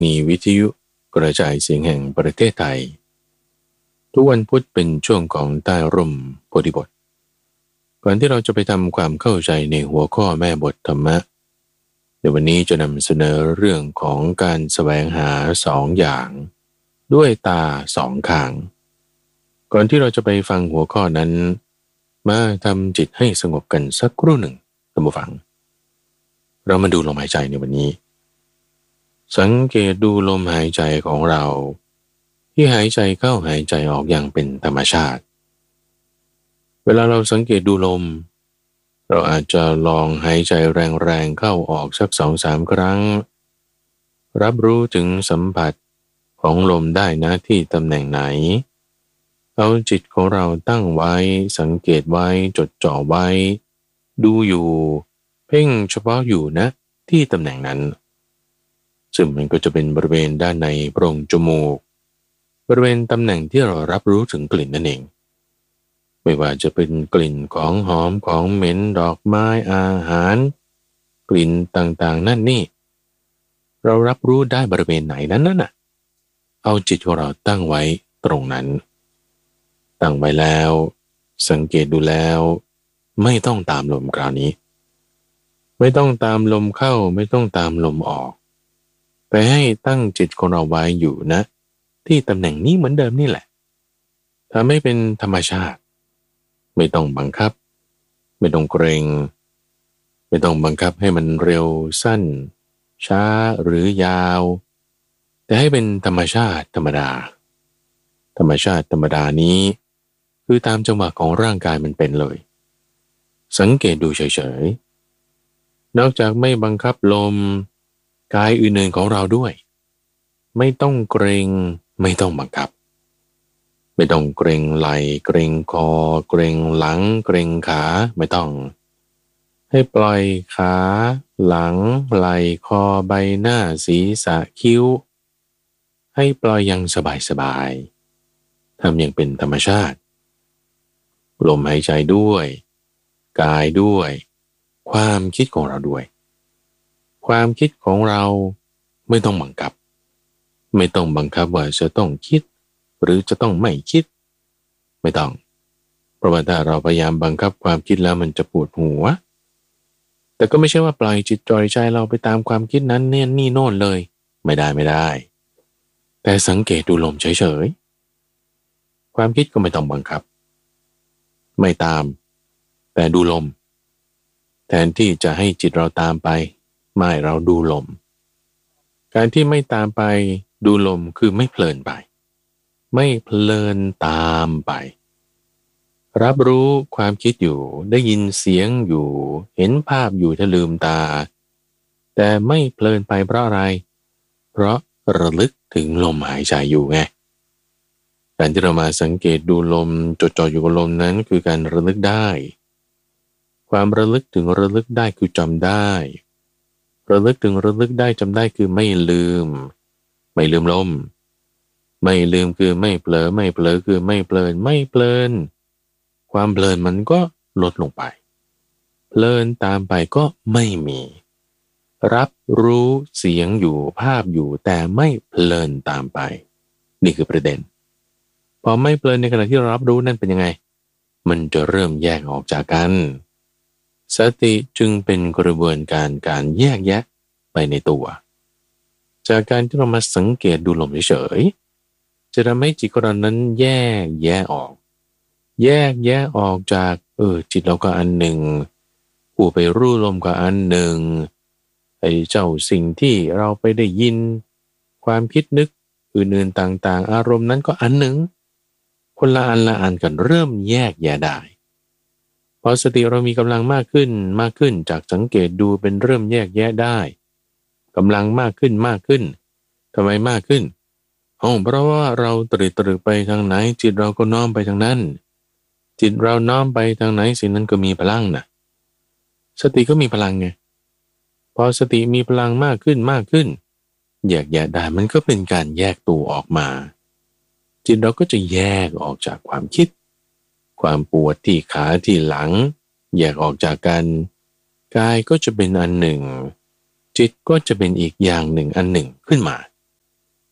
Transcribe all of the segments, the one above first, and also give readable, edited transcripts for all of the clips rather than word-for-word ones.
นีวิทยุกระจายเสียงแห่งประเทศไทยทุกวันพุธเป็นช่วงของใต้ร่มโพธิบทก่อนที่เราจะไปทำความเข้าใจในหัวข้อแม่บทธรรมะในวันนี้จะนำเสนอเรื่องของการแสวงหาสองอย่างด้วยตาสองข้างก่อนที่เราจะไปฟังหัวข้อนั้นมาทำจิตให้สงบกันสักครู่หนึ่งท่านผู้ฟังเรามาดูลมหายใจในวันนี้สังเกตดูลมหายใจของเราที่หายใจเข้าหายใจออกอย่างเป็นธรรมชาติเวลาเราสังเกตดูลมเราอาจจะลองหายใจแรงๆเข้าออกสัก 2-3 ครั้งรับรู้ถึงสัมผัสของลมได้นะที่ตำแหน่งไหนเอาจิตของเราตั้งไว้สังเกตไว้จดจ่อไว้ดูอยู่เพ่งเฉพาะอยู่นะที่ตำแหน่งนั้นซึ่งมันก็จะเป็นบริเวณด้านในโพรงจมูกบริเวณตำแหน่งที่เรารับรู้ถึงกลิ่นนั่นเองไม่ว่าจะเป็นกลิ่นของหอมของเหม็นดอกไม้อาหารกลิ่นต่างๆนั่นนี่เรารับรู้ได้บริเวณไหนนั้นน่ะเอาจิตของเราตั้งไว้ตรงนั้นตั้งไว้แล้วสังเกตดูแล้วไม่ต้องตามลมคราวนี้ไม่ต้องตามลมเข้าไม่ต้องตามลมออกแต่ให้ตั้งจิตของเราไว้อยู่นะที่ตำแหน่งนี้เหมือนเดิมนี่แหละทำให้เป็นธรรมชาติไม่ต้องบังคับไม่ต้องเกรงไม่ต้องบังคับให้มันเร็วสั้นช้าหรือยาวแต่ให้เป็นธรรมชาติธรรมดาธรรมชาติธรรมดานี้คือตามจังหวะของร่างกายมันเป็นเลยสังเกตดูเฉยๆนอกจากไม่บังคับลมกายอื่นๆของเราด้วยไม่ต้องเกรงไม่ต้องบังคับไม่ต้องเกรงไหล่เกรงคอเกรงหลังเกรงขาไม่ต้องให้ปล่อยขาหลังไหล่คอใบหน้าศีรษะคิ้วให้ปล่อยอย่างสบายๆทำอย่างเป็นธรรมชาติลมหายใจด้วยกายด้วยความคิดของเราด้วยความคิดของเราไม่ต้องบังคับไม่ต้องบังคับว่าจะต้องคิดหรือจะต้องไม่คิดไม่ต้องเพราะว่าถ้าเราพยายามบังคับความคิดแล้วมันจะปวดหัวแต่ก็ไม่ใช่ว่าปล่อยจิตปล่อยใจเราไปตามความคิดนั้นเนี่ยนี่โน่นเลยไม่ได้แต่สังเกตดูลมเฉยๆความคิดก็ไม่ต้องบังคับไม่ตามแต่ดูลมแทนที่จะให้จิตเราตามไปไม่เราดูลมการที่ไม่ตามไปดูลมคือไม่เพลินไปไม่เพลินตามไปรับรู้ความคิดอยู่ได้ยินเสียงอยู่เห็นภาพอยู่ถ้าลืมตาแต่ไม่เพลินไปเพราะอะไรเพราะระลึกถึงลมหายใจอยู่ไงการที่เรามาสังเกตดูลมจดจ่ออยู่กับลมนั้นคือการระลึกได้ความระลึกถึงระลึกได้คือจำได้ระลึกถึงระลึกได้จำได้คือไม่ลืมลมไม่ลืมคือไม่เผลอไม่เผลอคือไม่เพลินไม่เพลินความเพลินมันก็ลดลงไปเพลินตามไปก็ไม่มีรับรู้เสียงอยู่ภาพอยู่แต่ไม่เพลินตามไปนี่คือประเด็นพอไม่เพลินในขณะที่เรารับรู้นั่นเป็นยังไงมันจะเริ่มแยกออกจากกันสติจึงเป็นกระบวนการแยกแยะไปในตัวจากการที่เรามาสังเกตดูลมเฉยๆจะทำให้จิตของเรานั้นแยกแยะออกจากจิตเราก็อันหนึ่งผู้ไปรู้ลมก็อันหนึ่งไอ้เจ้าสิ่งที่เราไปได้ยินความคิดนึกอื่นๆต่างๆอารมณ์นั้นก็อันหนึ่งคนละอันกันเริ่มแยกแยะได้พอสติเรามีกำลังมากขึ้นจากสังเกตดูเป็นเริ่มแยกแยะได้กำลังมากขึ้นทำไมมากขึ้นเพราะว่าเราตรึกไปทางไหนจิตเราก็น้อมไปทางนั้นจิตเราน้อมไปทางไหนสิ่งนั้นก็มีพลังนะสติก็มีพลังไงพอสติมีพลังมากขึ้นแยกแยะได้มันก็เป็นการแยกตัวออกมาจิตเราก็จะแยกออกจากความคิดความปวดที่ขาที่หลังแยกออกจากกันกายก็จะเป็นอันหนึ่งจิตก็จะเป็นอีกอย่างหนึ่งอันหนึ่งขึ้นมา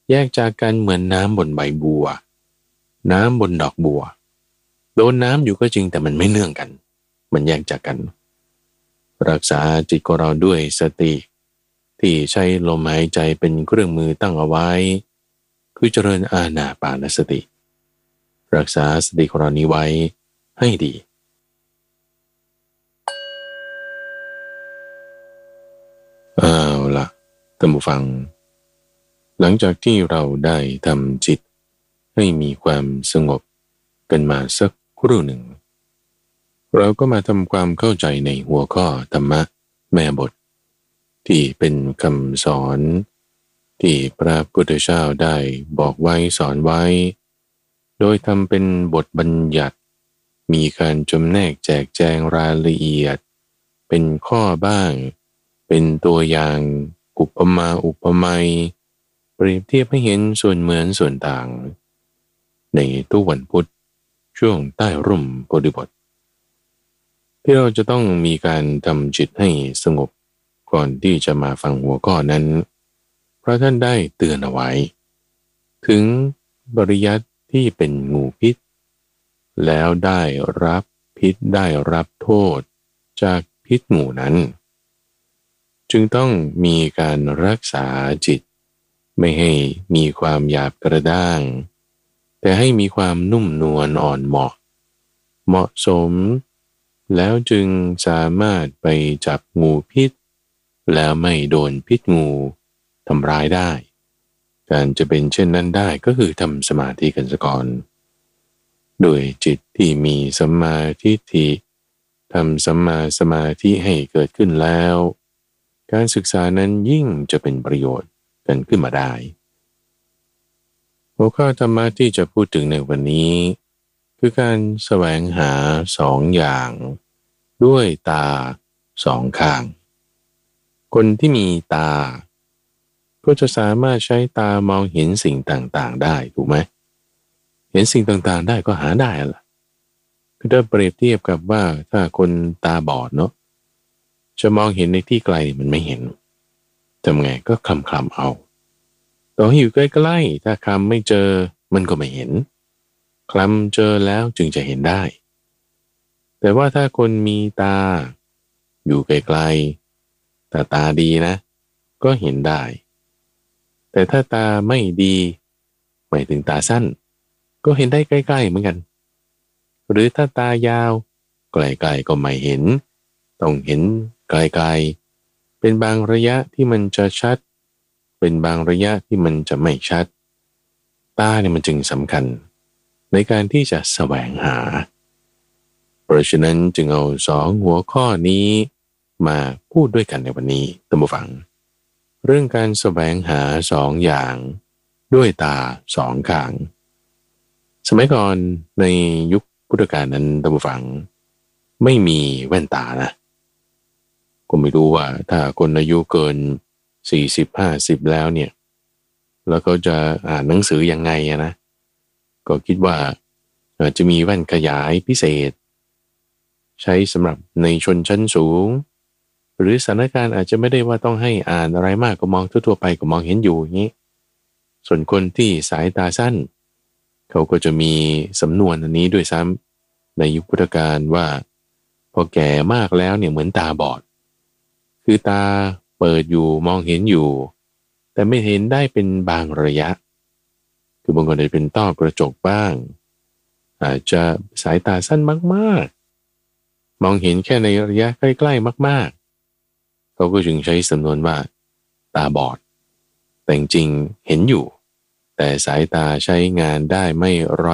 แยกจากกันเหมือนน้ำบนใบบัวน้ำบนดอกบัวโดนน้ำอยู่ก็จริงแต่มันไม่เนื่องกันมันแยกจากกันรักษาจิตของเราด้วยสติที่ใช้ลมหายใจเป็นเครื่องมือตั้งเอาไว้คือเจริญอานาปานสติรักษาสติของเรานี้ไว้ให้ดีเอาล่ะท่านผู้ฟังหลังจากที่เราได้ทำจิตให้มีความสงบกันมาสักครู่หนึ่งเราก็มาทำความเข้าใจในหัวข้อธรรมะแม่บทที่เป็นคำสอนที่พระพุทธเจ้าได้บอกไว้สอนไว้โดยทำเป็นบทบัญญัติมีการจำแนกแจกแจงรายละเอียดเป็นข้อบ้างเป็นตัวอย่างอุปมาอุปไมยเปรียบเทียบให้เห็นส่วนเหมือนส่วนต่างในตู้วันพุธช่วงใต้ร่มโพธิบทที่เราจะต้องมีการทำจิตให้สงบก่อนที่จะมาฟังหัวข้อนั้นเพราะท่านได้เตือนเอาไว้ถึงปริยัติที่เป็นงูพิษแล้วได้รับพิษได้รับโทษจากพิษงูนั้นจึงต้องมีการรักษาจิตไม่ให้มีความหยาบกระด้างแต่ให้มีความนุ่มนวลอ่อนเหมาะสมแล้วจึงสามารถไปจับงูพิษแล้วไม่โดนพิษงูทำร้ายได้การจะเป็นเช่นนั้นได้ก็คือทำสมาธิกันซะก่อนโดยจิตที่มีสัมมาทิฏฐิทำสัมมาสมาธิให้เกิดขึ้นแล้วการศึกษานั้นยิ่งจะเป็นประโยชน์กันขึ้นมาได้หัวข้อธรรมะที่จะพูดถึงในวันนี้คือการแสวงหาสองอย่างด้วยตาสองข้างคนที่มีตาก็จะสามารถใช้ตามองเห็นสิ่งต่างๆได้ถูกไหมเห็นสิ่งต่างๆได้ก็หาได้ล่ะคือถ้าเปรียบเทียบกับว่าถ้าคนตาบอดเนาะจะมองเห็นในที่ไกลมันไม่เห็นทำไงก็คลำเอาต่อให้อยู่ใกล้ๆถ้าคลำไม่เจอมันก็ไม่เห็นคลำเจอแล้วจึงจะเห็นได้แต่ว่าถ้าคนมีตาอยู่ไกลๆแต่ตาดีนะก็เห็นได้แต่ถ้าตาไม่ดีหมายถึงตาสั้นก็เห็นได้ใกล้ๆเหมือนกันหรือถ้าตายาวไกลๆก็ไม่เห็นต้องเห็นไกลๆเป็นบางระยะที่มันจะชัดเป็นบางระยะที่มันจะไม่ชัดตาเนี่ยมันจึงสำคัญในการที่จะแสวงหาเพราะฉะนั้นจึงเอาสองหัวข้อนี้มาพูดด้วยกันในวันนี้ท่านผู้ฟังเรื่องการแสวงหาสองอย่างด้วยตาสองข้างสมัยก่อนในยุคพุทธกาลนั้นท่านผู้ฟังไม่มีแว่นตานะก็ไม่รู้ว่าถ้าคนอายุเกิน40-50แล้วเนี่ยแล้วเขาจะอ่านหนังสือยังไงนะก็คิดว่าอาจจะมีแว่นขยายพิเศษใช้สำหรับในชนชั้นสูงหรือสถานการณ์อาจจะไม่ได้ว่าต้องให้อ่านอะไรมากก็มองทั่วๆไปก็มองเห็นอยู่อย่างนี้ส่วนคนที่สายตาสั้นเขาก็จะมีสำนวนอันนี้ด้วยซ้ำในยุคพุทธกาลว่าพอแก่มากแล้วเนี่ยเหมือนตาบอดคือตาเปิดอยู่มองเห็นอยู่แต่ไม่เห็นได้เป็นบางระยะคือบางคนอาจจะเป็นต้อกระจกบ้างอาจจะสายตาสั้นมากๆมองเห็นแค่ในระยะใกล้ๆมากๆเขาก็จึงใช้สำนวนว่าตาบอดแต่จริงๆเห็นอยู่แต่สายตาใช้งานได้ไม่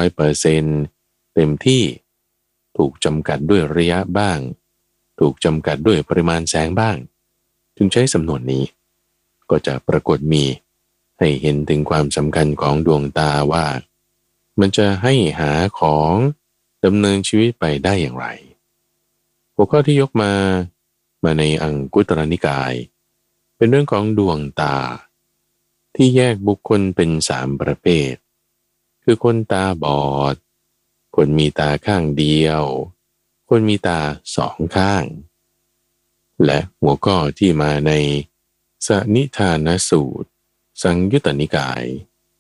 100%เต็มที่ถูกจำกัดด้วยระยะบ้างถูกจำกัดด้วยปริมาณแสงบ้างจึงใช้สำนวนนี้ก็จะปรากฏมีให้เห็นถึงความสำคัญของดวงตาว่ามันจะให้หาของดำเนินชีวิตไปได้อย่างไรหัวข้อที่ยกมาในอังคุตรนิกายเป็นเรื่องของดวงตาที่แยกบุคคลเป็น3ประเภทคือคนตาบอดคนมีตาข้างเดียวคนมีตา2ข้างและหัวข้อที่มาในสนิทานสูตรสังยุตตนิกาย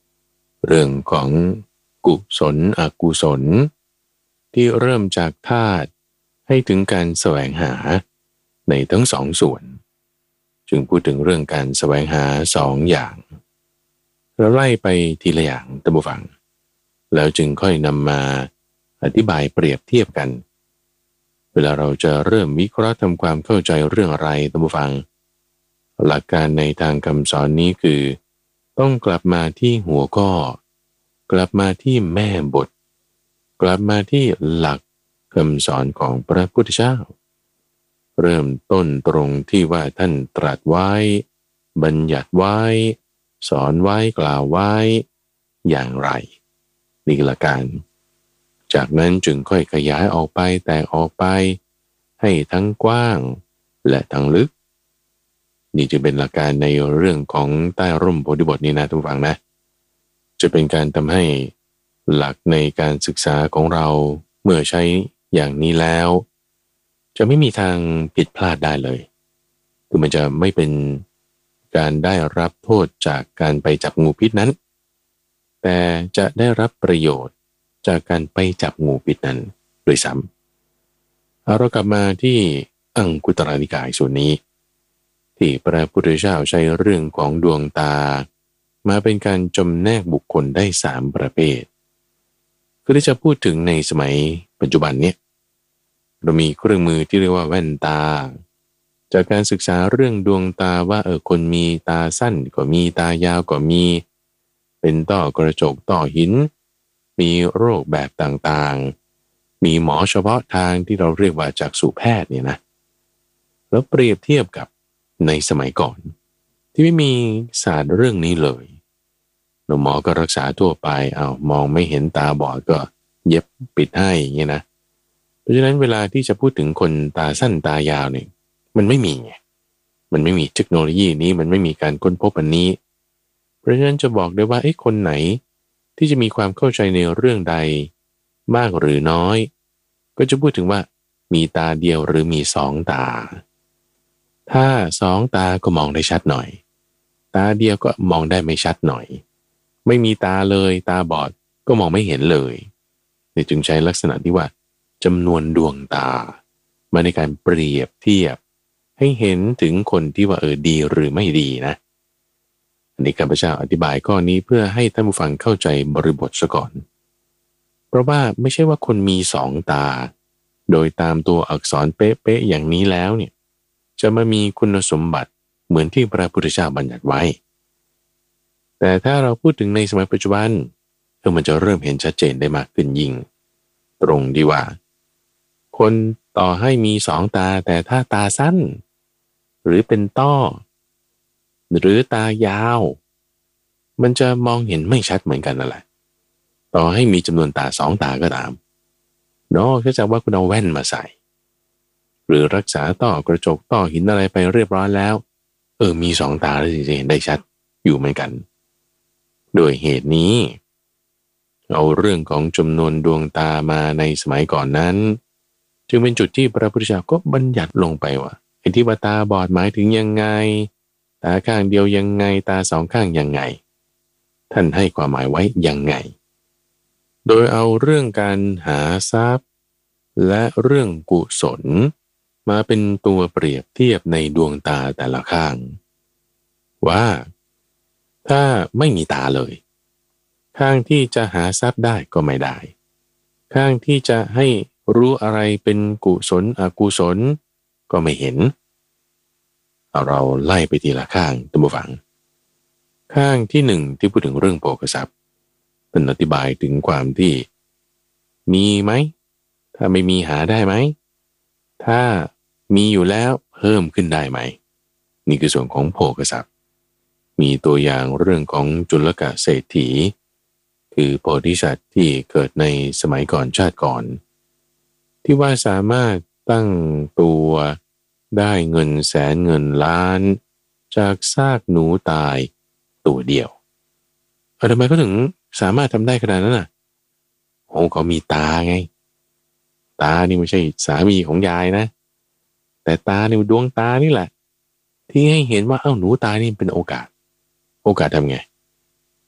เรื่องของกุศลอกุศลที่เริ่มจากธาตุให้ถึงการแสวงหาในทั้งสองส่วนจึงพูดถึงเรื่องการแสวงหาสองอย่างเราไล่ไปทีละอย่างท่านผู้ฟังแล้วจึงค่อยนำมาอธิบายเปรียบเทียบกันเวลาเราจะเริ่มวิเคราะห์ทำความเข้าใจเรื่องอะไรท่านผู้ฟังหลักการในทางคำสอนนี้คือต้องกลับมาที่หัวข้อกลับมาที่แม่บทกลับมาที่หลักคำสอนของพระพุทธเจ้าเริ่มต้นตรงที่ว่าท่านตรัสไว้บัญญัติไว้สอนไว้กล่าวไว้อย่างไรนี่คือหลักการจากนั้นจึงค่อยขยายออกไปแตกออกไปให้ทั้งกว้างและทั้งลึกนี่จะเป็นหลักการในเรื่องของใต้ร่มโพธิบทนี้นะทุกฝั่งนะจะเป็นการทำให้หลักในการศึกษาของเราเมื่อใช้อย่างนี้แล้วจะไม่มีทางผิดพลาดได้เลยคือมันจะไม่เป็นการได้รับโทษจากการไปจับงูพิษนั้นแต่จะได้รับประโยชน์จากการไปจับงูพิษนั้นโดยซ้ำเรากลับมาที่อังคุตรนิกายส่วนนี้ที่พระพุทธเจ้าใช้เรื่องของดวงตามาเป็นการจำแนกบุคคลได้3ประเภทคือที่จะพูดถึงในสมัยปัจจุบันเนี่ยเรามีเครื่องมือที่เรียกว่าแว่นตาจากการศึกษาเรื่องดวงตาว่าคนมีตาสั้นก็มีตายาวก็มีเป็นต้อกระจกต้อหินมีโรคแบบต่างๆมีหมอเฉพาะทางที่เราเรียกว่าจักษุแพทย์เนี่ยนะแล้วเปรียบเทียบกับในสมัยก่อนที่ไม่มีศาสตร์เรื่องนี้เลยหมอก็รักษาทั่วไปมองไม่เห็นตาบอดก็เย็บปิดให้อย่างเงี้ยนะเพราะฉะนั้นเวลาที่จะพูดถึงคนตาสั้นตายาวเนี่ยมันไม่มีไงมันไม่มีเทคโนโลยีนี้มันไม่มีการค้นพบอันนี้เพราะฉะนั้นจะบอกได้ว่าคนไหนที่จะมีความเข้าใจในเรื่องใดมากหรือน้อยก็จะพูดถึงว่ามีตาเดียวหรือมี2 ตาถ้า2 ตาก็มองได้ชัดหน่อยตาเดียวก็มองได้ไม่ชัดหน่อยไม่มีตาเลยตาบอดก็มองไม่เห็นเลยนี่จึงใช้ลักษณะที่ว่าจำนวนดวงตามาในการเปรียบเทียบให้เห็นถึงคนที่ว่าดีหรือไม่ดีนะอันนี้ข้าพเจ้าอธิบายข้อนี้เพื่อให้ท่านผู้ฟังเข้าใจบริบทซะก่อนเพราะว่าไม่ใช่ว่าคนมี2 ตาโดยตามตัวอักษรเป๊ะๆอย่างนี้แล้วเนี่ยจะมามีคุณสมบัติเหมือนที่พระพุทธเจ้าบัญญัติไว้แต่ถ้าเราพูดถึงในสมัยปัจจุบันมันจะเริ่มเห็นชัดเจนได้มากขึ้นยิ่งตรงดีว่าคนต่อให้มี2 ตาแต่ถ้าตาสั้นหรือเป็นต้อหรือตายาวมันจะมองเห็นไม่ชัดเหมือนกันนั่นแหละต่อให้มีจำนวนตา2 ตาก็ตามนอกจากว่าคุณเอาแว่นมาใส่หรือรักษาต้อกระจกต้อหินอะไรไปเรียบร้อยแล้วมี2 ตาแล้วจะเห็นได้ชัดอยู่เหมือนกันโดยเหตุนี้เอาเรื่องของจำนวนดวงตามาในสมัยก่อนนั้นจึงเป็นจุดที่พระพุทธเจ้าก็บัญญัติลงไปว่าไอ้ที่ว่าตาบอดหมายถึงยังไงตาข้างเดียวยังไงตา2 ข้างยังไงท่านให้ความหมายไว้ยังไงโดยเอาเรื่องการหาทรัพย์และเรื่องกุศลมาเป็นตัวเปรียบเทียบในดวงตาแต่ละข้างว่าถ้าไม่มีตาเลยข้างที่จะหาทรัพย์ได้ก็ไม่ได้ข้างที่จะให้รู้อะไรเป็นกุศลอกุศลก็ไม่เห็นเราไล่ไปทีละข้างท่านผู้ฟังข้างที่1ที่พูดถึงเรื่องโภคทรัพย์เป็นอธิบายถึงความที่มีไหมถ้าไม่มีหาได้ไหมถ้ามีอยู่แล้วเพิ่มขึ้นได้ไหมนี่คือส่วนของโภคทรัพย์มีตัวอย่างเรื่องของจุลกะเศรษฐีคือโพธิสัตว์ที่เกิดในสมัยก่อนชาติก่อนที่ว่าสามารถตั้งตัวได้เงินแสนเงินล้านจากซากหนูตายตัวเดียวทำไมเขาถึงสามารถทำได้ขนาดนั้นเขามีตาไงตานี่ไม่ใช่สามีของยายนะแต่ตานี่ดวงตานี่แหละที่ให้เห็นว่าหนูตายนี่เป็นโอกาสทำไง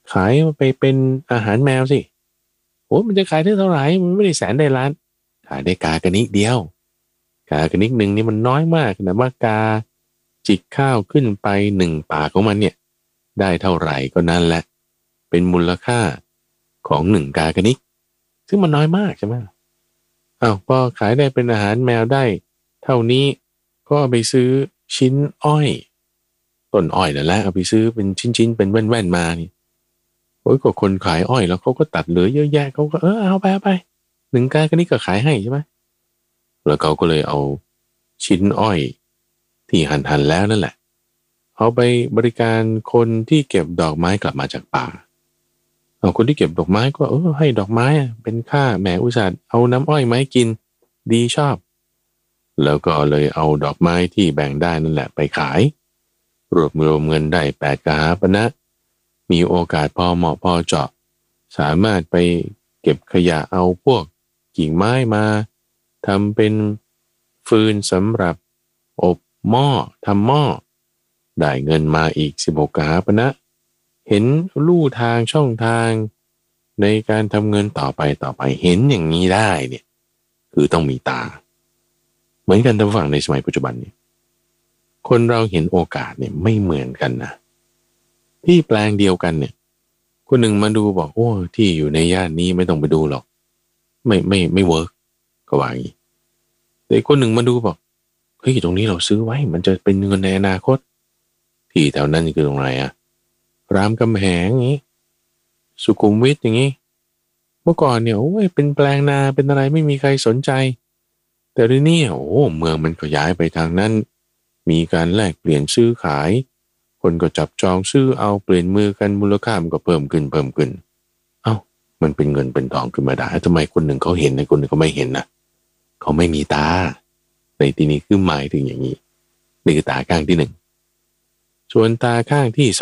ขายไปเป็นอาหารแมวสิโอ้มันจะขายได้เท่าไหร่มันไม่ได้แสนได้ล้านขายได้กากระนิกเดียวกากระนิกหนึ่งนี่มันน้อยมากนะว่ากาจิกข้าวขึ้นไป1 ปากของมันเนี่ยได้เท่าไหร่ก็นั่นแหละเป็นมูลค่าของ1 กากระนิกซึ่งมันน้อยมากใช่ไหมอ้าวพอขายได้เป็นอาหารแมวได้เท่านี้ก็เอาไปซื้อชิ้นอ้อยต้นอ้อยนั่นแหละเอาไปซื้อเป็นชิ้นๆเป็นแว่นๆมานี่โอ้ยก็คนขายอ้อยแล้วเขาก็ตัดเหลือเยอะแยะเขาก็เอาไป1 กากระนิกก็ขายให้ใช่ไหมแล้วเขาก็เลยเอาชิ้นอ้อยที่หั่นแล้วนั่นแหละเอาไปบริการคนที่เก็บดอกไม้กลับมาจากป่าเอาคนที่เก็บดอกไม้ก็ให้ดอกไม้เป็นค่าแหมอุตส่าห์เอาน้ำอ้อยมาให้กินดีชอบแล้วก็เลยเอาดอกไม้ที่แบ่งได้นั่นแหละไปขายรวมเงินได้8 กหาปณะมีโอกาสพอเหมาะพอเจาะสามารถไปเก็บขยะเอาพวกกิ่งไม้มาทำเป็นฟืนสำหรับอบหม้อทำหม้อได้เงินมาอีก16 กหาปณะเห็นลู่ทางช่องทางในการทำเงินต่อไปเห็นอย่างนี้ได้เนี่ยคือต้องมีตาเหมือนกันทางฝั่งในสมัยปัจจุบันนี้คนเราเห็นโอกาสเนี่ยไม่เหมือนกันนะที่แปลงเดียวกันเนี่ยคนหนึ่งมาดูบอกโอ้ที่อยู่ในย่านนี้ไม่ต้องไปดูหรอกไม่เวิร์กก็ว่าอย่างนี้แต่คนหนึ่งมาดูบอกเฮ้ยตรงนี้เราซื้อไว้มันจะเป็นเงินในอนาคตที่แถวนั้นคือตรงไหนอะรามคำแหงอย่างนี้สุขุมวิทอย่างนี้เมื่อก่อนเนี่ยโอ้ยเป็นแปลงนาเป็นอะไรไม่มีใครสนใจแต่เดี๋ยวนี้โอ้เมืองมันก็ย้ายไปทางนั้นมีการแลกเปลี่ยนซื้อขายคนก็จับจองซื้อเอาเปลี่ยนมือกันมูลค่ามันก็เพิ่มขึ้นเอ้ามันเป็นเงินเป็นทองขึ้นมาได้ทำไมคนหนึ่งเขาเห็นในคนหนึ่งเขาไม่เห็นนะเขาไม่มีตาในที่นี้คือหมายถึงอย่างนี้นี่คือตาข้างที่1ส่วนตาข้างที่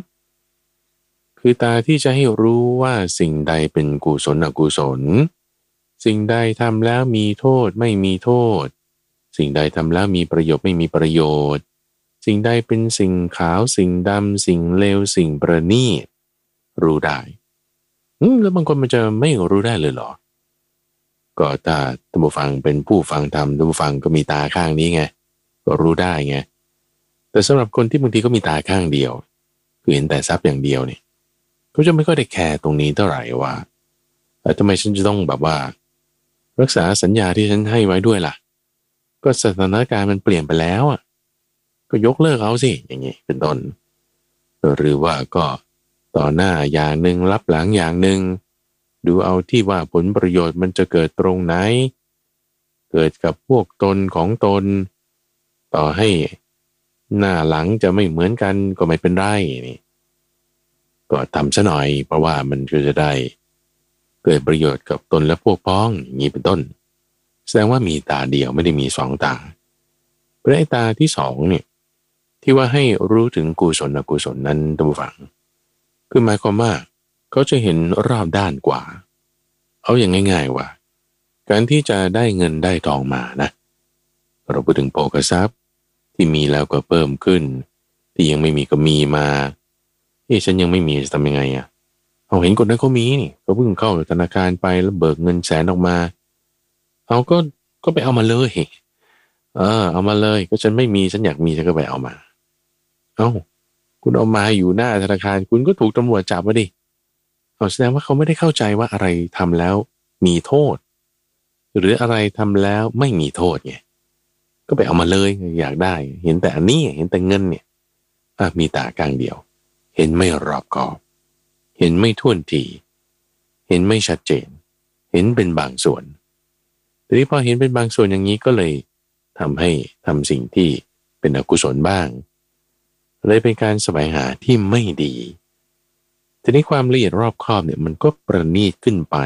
2คือตาที่จะให้รู้ว่าสิ่งใดเป็นกุศลอกุศลสิ่งใดทำแล้วมีโทษไม่มีโทษสิ่งใดทำแล้วมีประโยชน์ไม่มีประโยชน์สิ่งใดเป็นสิ่งขาวสิ่งดำสิ่งเลวสิ่งประณีตรู้ได้แล้วบางคนมันจะไม่รู้ได้เลยเหรอก็ถ้าท่านผู้ฟังเป็นผู้ฟังธรรมท่านผู้ฟังก็มีตาข้างนี้ไงก็รู้ได้ไงแต่สำหรับคนที่บางทีก็มีตาข้างเดียวคือเห็นแต่ทรัพย์อย่างเดียวเนี่ยก็จะไม่ค่อยได้แคร์ตรงนี้เท่าไหร่ว่าทำไมฉันจะต้องแบบว่ารักษาสัญญาที่ฉันให้ไว้ด้วยล่ะก็สถานการณ์มันเปลี่ยนไปแล้วอ่ะก็ยกเลิกเอาสิอย่างนี้เป็นต้นหรือว่าก็ต่อหน้าอย่างหนึ่งรับหลังอย่างหนึ่งดูเอาที่ว่าผลประโยชน์มันจะเกิดตรงไหนเกิดกับพวกตนของตนต่อให้หน้าหลังจะไม่เหมือนกันก็ไม่เป็นไรนี่ก็ทำซะหน่อยเพราะว่ามันก็จะได้เกิดประโยชน์กับตนและพวกพ้องอย่างนี้เป็นต้นแสดงว่ามีตาเดียวไม่ได้มี2 ตาเพราะไอ้ตาที่2เนี่ยที่ว่าให้รู้ถึงกุศลอกุศลนั้นท่านผู้ฟังคือหมายความว่าเขาจะเห็นรอบด้านกว่าเอาอย่างง่ายๆว่าการที่จะได้เงินได้ทองมานะเราพูดถึงโภคทรัพย์ที่มีแล้วก็เพิ่มขึ้นที่ยังไม่มีก็มีมาฉันยังไม่มีจะทำยังไงอ่ะเอาเห็นคนนั้นเขามีนี่เขาเพิ่งเข้าธนาคารไปแล้วเบิกเงินแสนออกมาเอาก็ไปเอามาเลยเอามาเลยก็ฉันไม่มีฉันอยากมีฉันก็ไปเอามาคุณเอามาอยู่หน้าธนาคารคุณก็ถูกตำรวจจับมาดิแสดงว่าเขาไม่ได้เข้าใจว่าอะไรทำแล้วมีโทษหรืออะไรทำแล้วไม่มีโทษไงก็ไปเอามาเลยอยากได้เห็นแต่อันนี้เห็นแต่เงินเนี่ยมีตากลางเดียวเห็นไม่รอบคอบเห็นไม่ท่วนทีเห็นไม่ชัดเจนเห็นเป็นบางส่วนทีนี้พอเห็นเป็นบางส่วนอย่างนี้ก็เลยทำให้ทำสิ่งที่เป็นอกุศลบ้างเลยเป็นการแสวงหาที่ไม่ดีทีนี้ความละเอียดรอบคอบเนี่ยมันก็ประณีตขึ้นไป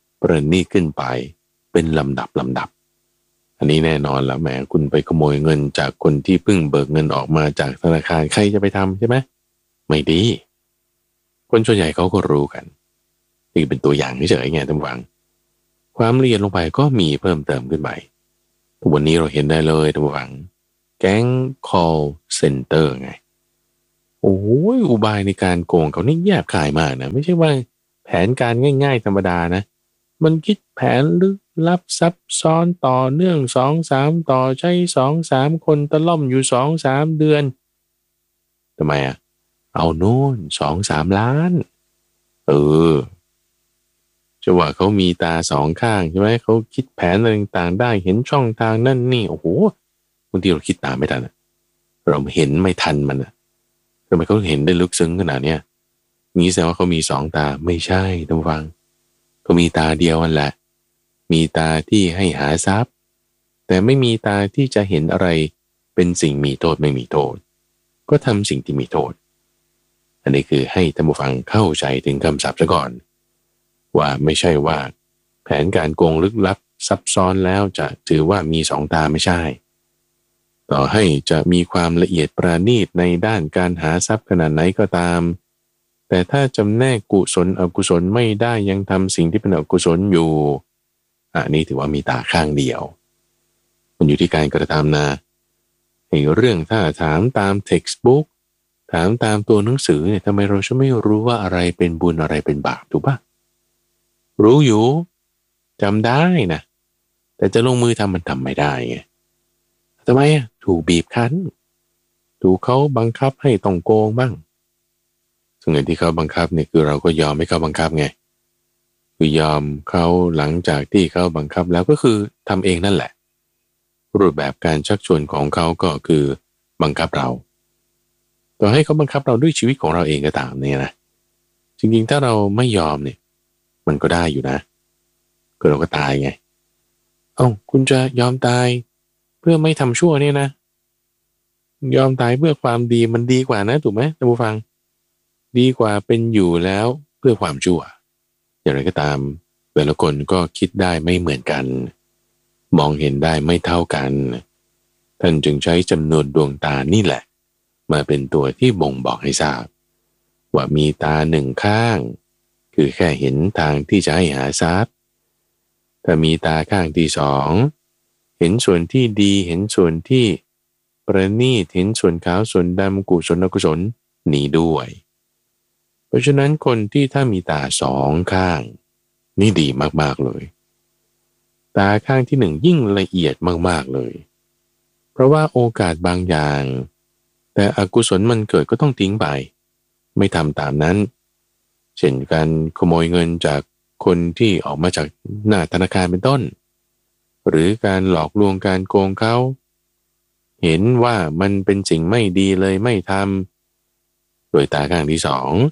เป็นลำดับอันนี้แน่นอนแล้วแหมคุณไปขโมยเงินจากคนที่เพิ่งเบิกเงินออกมาจากธนาคารใครจะไปทำใช่ไหมไม่ดีคนส่วนใหญ่เขาก็รู้กันนี่เป็นตัวอย่างเฉยๆไงท่านฟังความละเอียดลงไปก็มีเพิ่มเติมขึ้นไปวันนี้เราเห็นได้เลยท่านฟังแก๊ง call center ไงโอ้ยอุบายในการโกงเขานี่แยบคายมากนะไม่ใช่ว่าแผนการง่ายๆธรรมดานะมันคิดแผนลึกลับซับซ้อนต่อเนื่อง2-3ต่อใช้2-3คนตะล่อมอยู่2-3เดือนทำไมอ่ะเอาโน่น2-3 ล้านเออจะว่าเขามีตาสองข้างใช่ไหมเขาคิดแผนอะไรต่างๆได้เห็นช่องทางนั่นนี่โอ้โหบางทีเราคิดตามไม่ทันอะเราเห็นไม่ทันมันอะทำไมเขาเห็นได้ลึกซึ้งขนาดเนี้ยงี้แสดงว่าเขามี2 ตาไม่ใช่ท่านผู้ฟังเขามีตาเดียวนั่นแหละมีตาที่ให้หาทรัพย์แต่ไม่มีตาที่จะเห็นอะไรเป็นสิ่งมีโทษไม่มีโทษก็ทำสิ่งที่มีโทษอันนี้คือให้ท่านผู้ฟังเข้าใจถึงคำศัพท์ซะก่อนว่าไม่ใช่ว่าแผนการโกงลึกลับซับซ้อนแล้วจะถือว่ามี2 ตาไม่ใช่ต่อให้จะมีความละเอียดประณีตในด้านการหาทรัพย์ขนาดไหนก็ตามแต่ถ้าจำแนกกุศลอกุศลไม่ได้ยังทำสิ่งที่เป็นอกุศลอยู่อันนี้ถือว่ามีตาข้างเดียวมันอยู่ที่การกระทำนะไอ้เรื่องถ้าถามตาม textbook ถามตามตัวหนังสือเนี่ยทำไมเราจะไม่รู้ว่าอะไรเป็นบุญอะไรเป็นบาปถูกปะรู้อยู่จำได้นะแต่จะลงมือทำมันทำไม่ได้ไงทำไมอ่ะถูกบีบคั้นถูกเขาบังคับให้ต้องโกงบ้างซึ่งไอ้ที่เขาบังคับเนี่ยคือเราก็ยอมให้เขาบังคับไงคือยอมเขาหลังจากที่เขาบังคับแล้วก็คือทำเองนั่นแหละรูปแบบการชักชวนของเขาก็คือบังคับเราต่อให้เขาบังคับเราด้วยชีวิตของเราเองก็ตามเนี่ยนะจริงๆถ้าเราไม่ยอมเนี่ยมันก็ได้อยู่นะก็เราก็ตายไงเอ้าคุณจะยอมตายเพื่อไม่ทำชั่วเนี่ยนะยอมตายเพื่อความดีมันดีกว่านะถูกไหมท่านผู้ฟังดีกว่าเป็นอยู่แล้วเพื่อความชั่วอย่างไรก็ตามแต่ละคนก็คิดได้ไม่เหมือนกันมองเห็นได้ไม่เท่ากันท่านจึงใช้จำนวนดวงตานี่แหละมาเป็นตัวที่บ่งบอกให้ทราบว่ามีตาหนึ่งข้างคือแค่เห็นทางที่จะให้หาทรัพย์ถ้ามีตาข้างที่2เห็นส่วนที่ดีเห็นส่วนที่ประณีตเห็นส่วนขาวส่วนดำกุศลอกุศลนี้ด้วยเพราะฉะนั้นคนที่ถ้ามีตา2 ข้างนี่ดีมากๆเลยตาข้างที่1ยิ่งละเอียดมากๆเลยเพราะว่าโอกาสบางอย่างแต่อกุศลมันเกิดก็ต้องทิ้งไปไม่ทำตามนั้นเช่นการขโมยเงินจากคนที่ออกมาจากหน้าธนาคารเป็นต้นหรือการหลอกลวงการโกงเขาเห็นว่ามันเป็นสิ่งไม่ดีเลยไม่ทำโดยตาข้างที่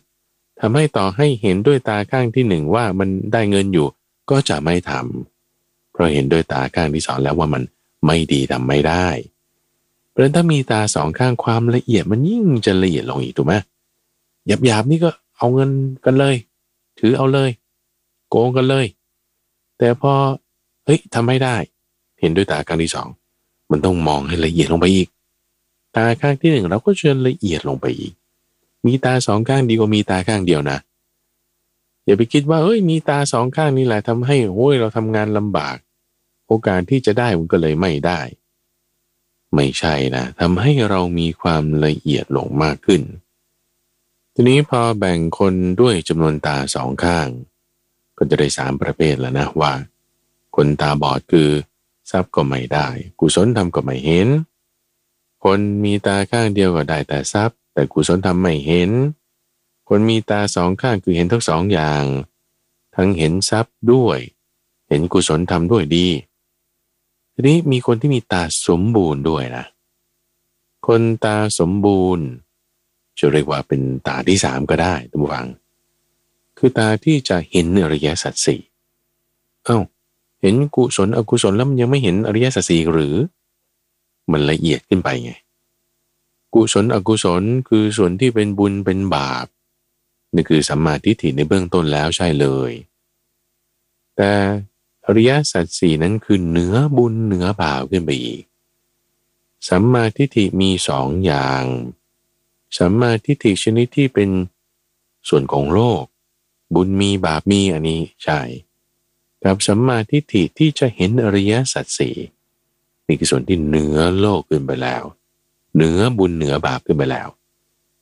2ทำให้ต่อให้เห็นด้วยตาข้างที่1ว่ามันได้เงินอยู่ก็จะไม่ทำเพราะเห็นด้วยตาข้างที่2แล้วว่ามันไม่ดีทำไม่ได้เพราะฉะนั้นถ้ามีตา2 ข้างความละเอียดมันยิ่งจะละเอียดลงอีกถูกไหมหยาบๆนี่ก็เอาเงินกันเลยถือเอาเลยโกงกันเลยแต่พอเฮ้ยทำไม่ได้เห็นด้วยตาข้างที่2มันต้องมองให้ละเอียดลงไปอีกตาข้างที่1เราก็จะละเอียดลงไปอีกมีตา2 ข้างดีกว่ามีตาข้างเดียวนะอย่าไปคิดว่าเฮ้ยมีตา2 ข้างนี่แหละทำให้โอ้ยเราทำงานลำบากโอกาสที่จะได้มันก็เลยไม่ได้ไม่ใช่นะทำให้เรามีความละเอียดลงมากขึ้นทีนี้พอแบ่งคนด้วยจำนวนตา2 ข้างก็จะได้3 ประเภทแล้วนะว่าคนตาบอดคือทรัพย์ก็ไม่ได้กุศลธรรมก็ไม่เห็นคนมีตาข้างเดียวก็ได้แต่ทรัพย์แต่กุศลธรรมไม่เห็นคนมีตา2 ข้างคือเห็นทั้ง2อย่างทั้งเห็นทรัพย์ด้วยเห็นกุศลธรรมด้วยดีทีนี้มีคนที่มีตาสมบูรณ์ด้วยนะคนตาสมบูรณ์จะเรียกว่าเป็นตาที่3ก็ได้ท่านผู้ฟังคือตาที่จะเห็นอริยสัจสี่เห็นกุศลอกุศลแล้วมันยังไม่เห็นอริยสัจสี่หรือมันละเอียดขึ้นไปไงกุศลอกุศลคือส่วนที่เป็นบุญเป็นบาปนี่คือสัมมาทิฏฐิในเบื้องต้นแล้วใช่เลยแต่อริยสัจสี่นั้นคือเหนือบุญเหนือบาปขึ้นไปอีกสัมมาทิฏฐิมี2 อย่างสัมมาทิฏฐิชนิดที่เป็นส่วนของโลกบุญมีบาปมีอันนี้ใช่กับสัมมาทิฏฐิที่จะเห็นอริยสัจสี่นี่คือส่วนที่เหนือโลกขึ้นไปแล้วเหนือบุญเหนือบาปขึ้นไปแล้วจึ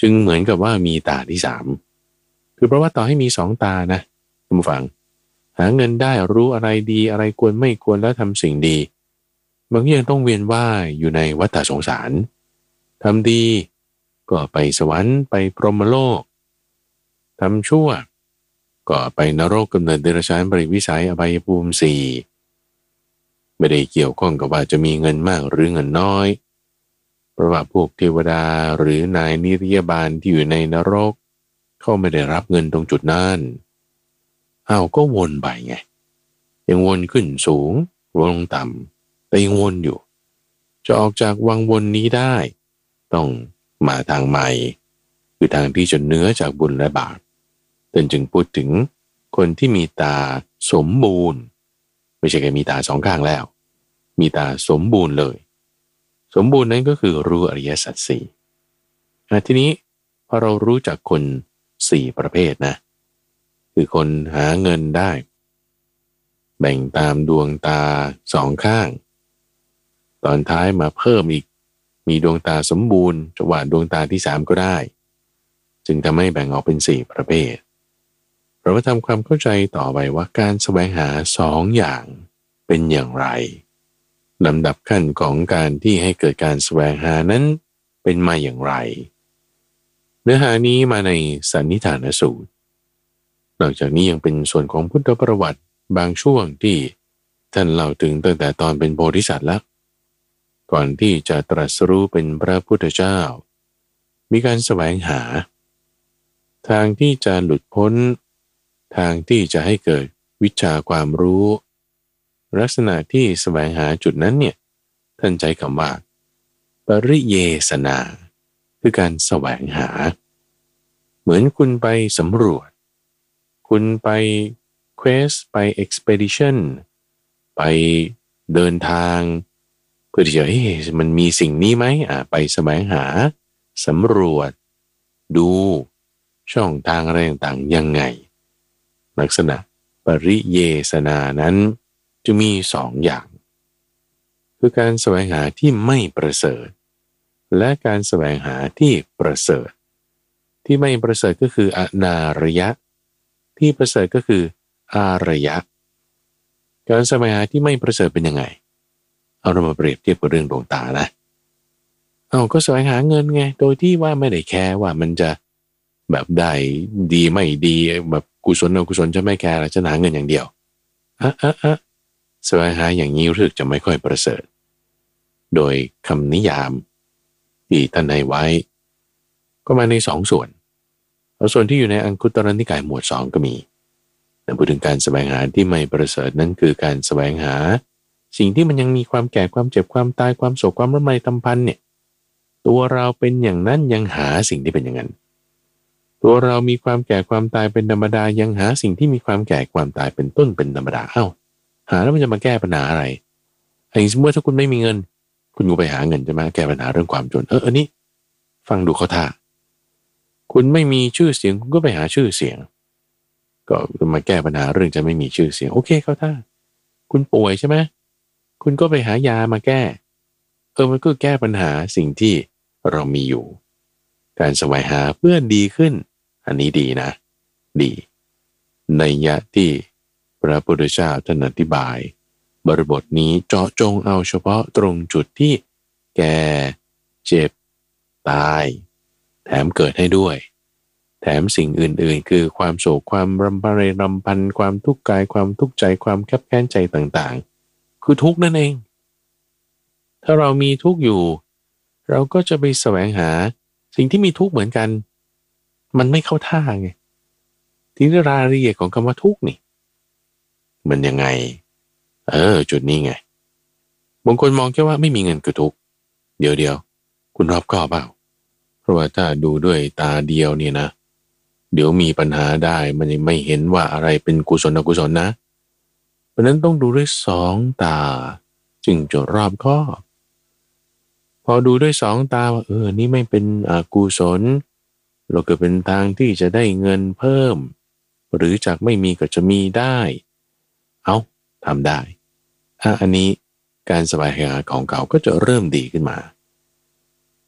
จึงเหมือนกับว่ามีตาที่สามคือเพราะว่าต่อให้มีสองตานะคุณผู้ฟังหาเงินได้รู้อะไรดีอะไรควรไม่ควรแล้วทำสิ่งดีมันก็ยังต้องเวียนว่ายอยู่ในวัฏสงสารทำดีก็ไปสวรรค์ไปพรหมโลกทำชั่วก็ไปนรกกำเนิดเดรัจฉานปริวิสัยอบายภูมิสี่ไม่ได้เกี่ยวข้องกับว่าจะมีเงินมากหรือเงินน้อยเพราะว่าพวกเทวดาหรือนายนิริยบาลที่อยู่ในนรกเขาไม่ได้รับเงินตรงจุดนั้นก็วนไปไงยังวนขึ้นสูงลงต่ำแต่ยังวนอยู่จะออกจากวังวนนี้ได้ต้องมาทางใหม่คือทางที่จะเหนือจากบุญและบาปท่านจึงพูดถึงคนที่มีตาสมบูรณ์ไม่ใช่แค่มีตาสองข้างแล้วมีตาสมบูรณ์เลยสมบูรณ์นั้นก็คือรู้อริยสัจสี่ทีนี้พอเรารู้จักคนสี่ประเภทนะคือคนหาเงินได้แบ่งตามดวงตาสองข้างตอนท้ายมาเพิ่มอีกมีดวงตาสมบูรณ์จะว่าดวงตาที่สามก็ได้จึงทำให้แบ่งออกเป็นสี่ประเภทเราก็ทำความเข้าใจต่อไปว่าการแสวงหาสองอย่างเป็นอย่างไรลำดับขั้นของการที่ให้เกิดการแสวงหานั้นเป็นมาอย่างไรเนื้อหานี้มาในสันนิฐานสูตรนอกจากนี้ยังเป็นส่วนของพุทธประวัติบางช่วงที่ท่านเล่าถึงตั้งแต่ตอนเป็นโพธิสัตว์แล้วก่อนที่จะตรัสรู้เป็นพระพุทธเจ้ามีการแสวงหาทางที่จะหลุดพ้นทางที่จะให้เกิดวิชาความรู้ลักษณะที่แสวงหาจุดนั้นเนี่ยท่านใช้คำว่าปริเยสนาคือการแสวงหาเหมือนคุณไปสำรวจคุณไปเควสไปเอ็กซ์เพดิชันไปเดินทางเพื่อที่จะมันมีสิ่งนี้ไหมไปแสวงหาสำรวจดูช่องทางอะไรต่างๆยังไงลักษณะปริเยสนานั้นจะมีสองอย่างคือการแสวงหาที่ไม่ประเสริฐและการแสวงหาที่ประเสริฐที่ไม่ประเสริฐก็คืออนารยะที่ประเสริฐก็คืออารยะการแสวงหาที่ไม่ประเสริฐเป็นยังไงเอาเรามาเปรียบเทียบกับเรื่องดวงตานะก็แสวงหาเงินไงโดยที่ว่าไม่ได้แคร์ว่ามันจะแบบได้ดีไม่ดีแบบกุศลอกุศลจะไม่แคร์จะหาเงินอย่างเดียวแสวงหาอย่างนี้รู้สึกจะไม่ค่อยประเสริฐโดยคำนิยามที่ท่านให้ไว้ก็มาในสองส่วนส่วนที่อยู่ในอังคุตรนิกายหมวดสองก็มีแต่พูดถึงการแสวงหาที่ไม่ประเสริฐนั้นคือการแสวงหาสิ่งที่มันยังมีความแก่ความเจ็บความตายความโศกความระไมทำพันเนี่ยตัวเราเป็นอย่างนั้นยังหาสิ่งที่เป็นอย่างนั้นตัวเรามีความแก่ความตายเป็นธรรมดายังหาสิ่งที่มีความแก่ความตายเป็นต้นเป็นธรรมดาหาแล้วมันจะมาแก้ปัญหาอะไรสมมติถ้าคุณไม่มีเงินคุณก็ไปหาเงินจะมาแก้ปัญหาเรื่องความจนอันนี้ฟังดูเขาท่าคุณไม่มีชื่อเสียงคุณก็ไปหาชื่อเสียงก็มาแก้ปัญหาเรื่องจะไม่มีชื่อเสียงโอเคเขาท่าคุณป่วยใช่ไหมคุณก็ไปหายามาแก้มันก็แก้ปัญหาสิ่งที่เรามีอยู่การแสวงหาเพื่อดีขึ้นอันนี้ดีนะดีในยะที่พระพุทธเจ้าท่านอธิบายบริบทนี้เจาะจงเอาเฉพาะตรงจุดที่แก่เจ็บตายแถมเกิดให้ด้วยแถมสิ่งอื่นๆคือความโศกความรำพันความทุกข์กายความทุกข์ใจความคับแค้นใจต่างๆคือทุกข์นั่นเองถ้าเรามีทุกข์อยู่เราก็จะไปแสวงหาสิ่งที่มีทุกข์เหมือนกันมันไม่เข้าท่าไงที่รายละเอียดของคำว่าทุกข์นี่มันยังไงจุดนี้ไงบางคนมองแค่ว่าไม่มีเงินคือทุกข์เดี๋ยวคุณรอบคอบเปล่าเพราะว่าถ้าดูด้วยตาเดียวเนี่ยนะเดี๋ยวมีปัญหาได้มันยังไม่เห็นว่าอะไรเป็นกุศลอกุศลนะเพราะนั้นต้องดูด้วยสองตาจึงจะรอบคอบพอดูด้วยสองตาว่านี่ไม่เป็นอกุศลเราเกิดเป็นทางที่จะได้เงินเพิ่มหรือจากไม่มีก็จะมีได้ทำได้อันนี้การแสวงหาของเก่าก็จะเริ่มดีขึ้นมาที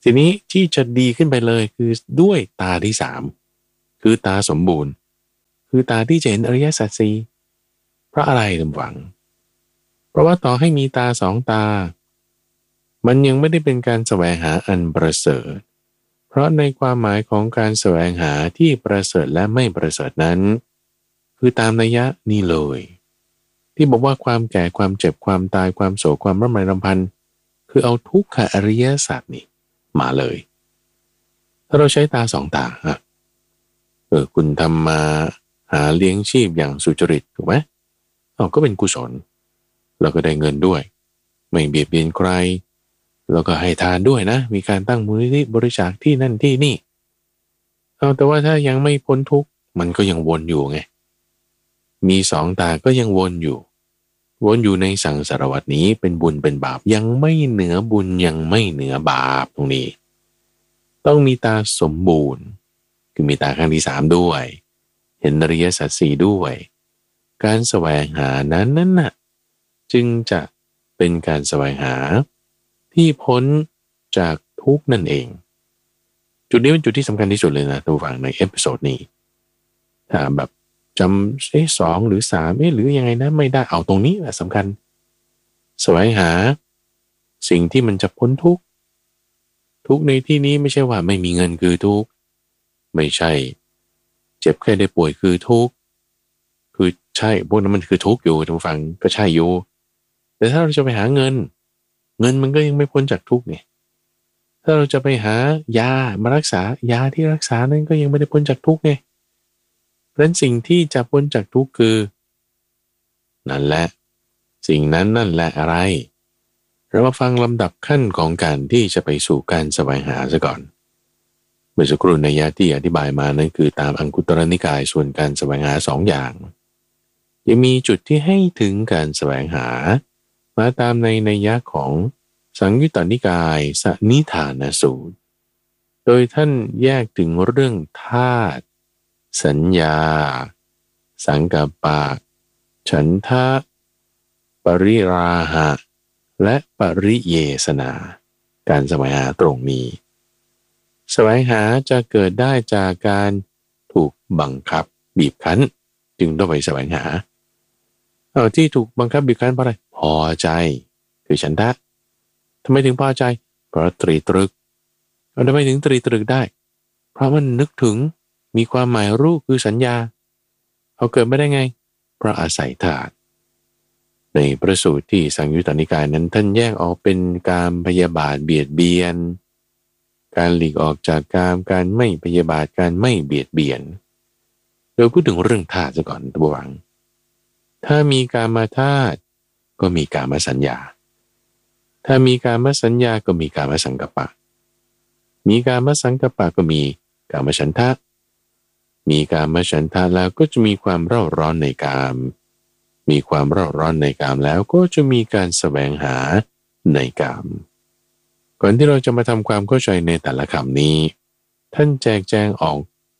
ทีนี้ที่จะดีขึ้นไปเลยคือด้วยตาที่สามคือตาสมบูรณ์คือตาที่จะเห็นอริยสัจสี่เพราะอะไรลำหวังเพราะว่าต่อให้มีตาสองตามันยังไม่ได้เป็นการแสวงหาอันประเสริฐเพราะในความหมายของการแสวงหาที่ประเสริฐและไม่ประเสริฐนั้นคือตามนัยยะนี่เลยที่บอกว่าความแก่ความเจ็บความตายความโศกความร่ำไรรำพันคือเอาทุกขอริยสัจนี่มาเลยถ้าเราใช้ตาสองตาคุณทำมาหาเลี้ยงชีพอย่างสุจริตถูกไหมก็เป็นกุศลเราก็ได้เงินด้วยไม่เบียดเบียนใครแล้วก็ให้ทานด้วยนะมีการตั้งมูลนิธิบริจาคที่นั่นที่นี่แต่ว่าถ้ายังไม่พ้นทุกข์มันก็ยังวนอยู่ไงมีสองตาก็ยังวนอยู่ในสังสารวัฏนี้เป็นบุญเป็นบาปยังไม่เหนือบุญยังไม่เหนือบาปตรงนี้ต้องมีตาสมบูรณ์คือมีตาข้างที่สามด้วยเห็นอริยสัจสี่ด้วยการแสวงหานั้นน่ะจึงจะเป็นการแสวงหาที่พ้นจากทุกข์นั่นเองจุดนี้เป็นจุดที่สำคัญที่สุดเลยนะทุกฝั่งในเอพิโซดนี้ถ้าแบบจำสองหรือสามหรือยังไงนะไม่ได้เอาตรงนี้แหละสำคัญแสวงหาสิ่งที่มันจะพ้นทุกข์ในที่นี้ไม่ใช่ว่าไม่มีเงินคือทุกข์ไม่ใช่เจ็บแค่ได้ป่วยคือทุกข์คือใช่พวกนั้นมันคือทุกข์อยู่ทุกฝั่งก็ใช่อยู่แต่ถ้าเราจะไปหาเงินมันก็ยังไม่พ้นจากทุกข์ไงถ้าเราจะไปหายามารักษายาที่รักษานั้นก็ยังไม่ได้พ้นจากทุกข์ไงเพราะฉะนั้นสิ่งที่จะพ้นจากทุกข์คือนั่นแหละสิ่งนั้นนั่นแหละอะไรเรามาฟังลำดับขั้นของการที่จะไปสู่การแสวงหาซะก่อนเมื่อสักครู่ในยะที่อธิบายมานั้นคือตามอังคุตรนิกายส่วนการแสวงหาสองอย่างยังมีจุดที่ให้ถึงการแสวงหามาตามในนัยยะของสังยุตตนิกายสนิธานสูตรโดยท่านแยกถึงเรื่องธาตุสัญญาสังกัปปะฉันทะปริราหะและปริเยสนาการแสวงหาตรงนี้แสวงหาจะเกิดได้จากการถูกบังคับบีบคั้นจึงต้องไปแสวงหาที่ถูกบังคับบีบคั้นเพราะอะไรพอใจคือฉันทะทำไมถึงพอใจเพราะตรีตรึกทำไมถึงตรีตรึกได้เพราะมันนึกถึงมีความหมายรู้คือสัญญาเกิดไม่ได้ไงเพราะอาศัยธาตุในพระสูตรที่สังยุตตนิกายนั้นท่านแยกออกเป็นการพยาบาทเบียดเบียนการหลีกออกจากการไม่พยาบาทการไม่เบียดเบียนโดยพูดถึงเรื่องธาตุซะก่อนท่านผู้ฟังถ้ามีกามธาตุก็มีกามสัญญาถ้ามีกามสัญญาก็มีกามสังกัปปะมีกามสังกัปปะก็มีกามฉันทะมีกามฉันทะแล้วก็จะมีความเร่าร้อนในกามมีความเร่าร้อนในกามแล้วก็จะมีการแสวงหาในกามก่อนที่เราจะมาทำความเข้าใจในแต่ละคำนี้ท่านแจกแจงออก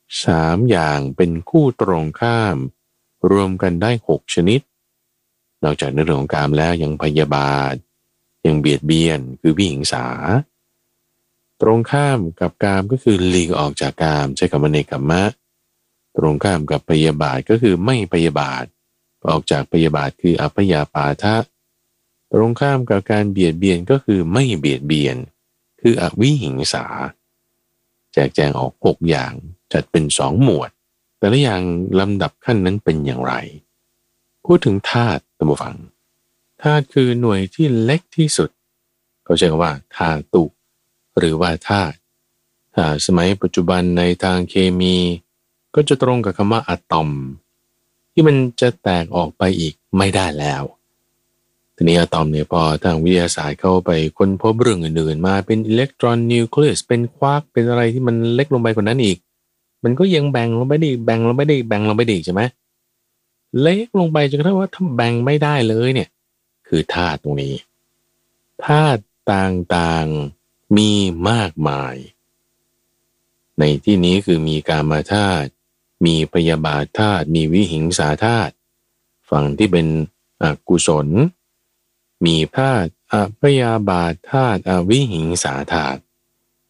3อย่างเป็นคู่ตรงข้ามรวมกันได้6ชนิดนอกจากในเรื่องของกามแล้วยังพยาบาทยังเบียดเบียนคือวิหิงสาตรงข้ามกับกามก็คือหลีกออกจากกามใช้คำว่าเนกขัมมะตรงข้ามกับพยาบาทก็คือไม่พยาบาทออกจากพยาบาทคืออัพยาปาทะตรงข้ามกับการเบียดเบียนก็คือไม่เบียดเบียนคืออวิหิงสาแจกแจงออก6อย่างจัดเป็น2หมวดแต่ละอย่างลำดับขั้นนั้นเป็นอย่างไรพูดถึงธาตุท่านผู้ฟังธาตุคือหน่วยที่เล็กที่สุดเขาใช้คำว่าธาตุหรือว่าธาตุสมัยปัจจุบันในทางเคมีก็จะตรงกับคำว่าอะตอมที่มันจะแตกออกไปอีกไม่ได้แล้วทีนี้อะตอมเนี่ยพอทางวิทยาศาสตร์เข้าไปค้นพบเรื่องอื่นๆมาเป็นอิเล็กตรอนนิวเคลียสเป็นควาร์กเป็นอะไรที่มันเล็กลงไปกว่านั้นอีกมันก็ยังแบ่งลงไปได้แบ่งลงไปได้แบ่งลงไปได้ใช่ไหมเล็กลงไปจนกระทั่งว่าถ้าแบ่งไม่ได้เลยเนี่ยคือธาตุตรงนี้ธาตุต่างๆมีมากมายในที่นี้คือมีกามธาตุมีพยาบาทธาตุมีวิหิงสาธาตุฝั่งที่เป็นอกุศลมีธาตุอพยาบาทธาตุอวิหิงสาธาตุ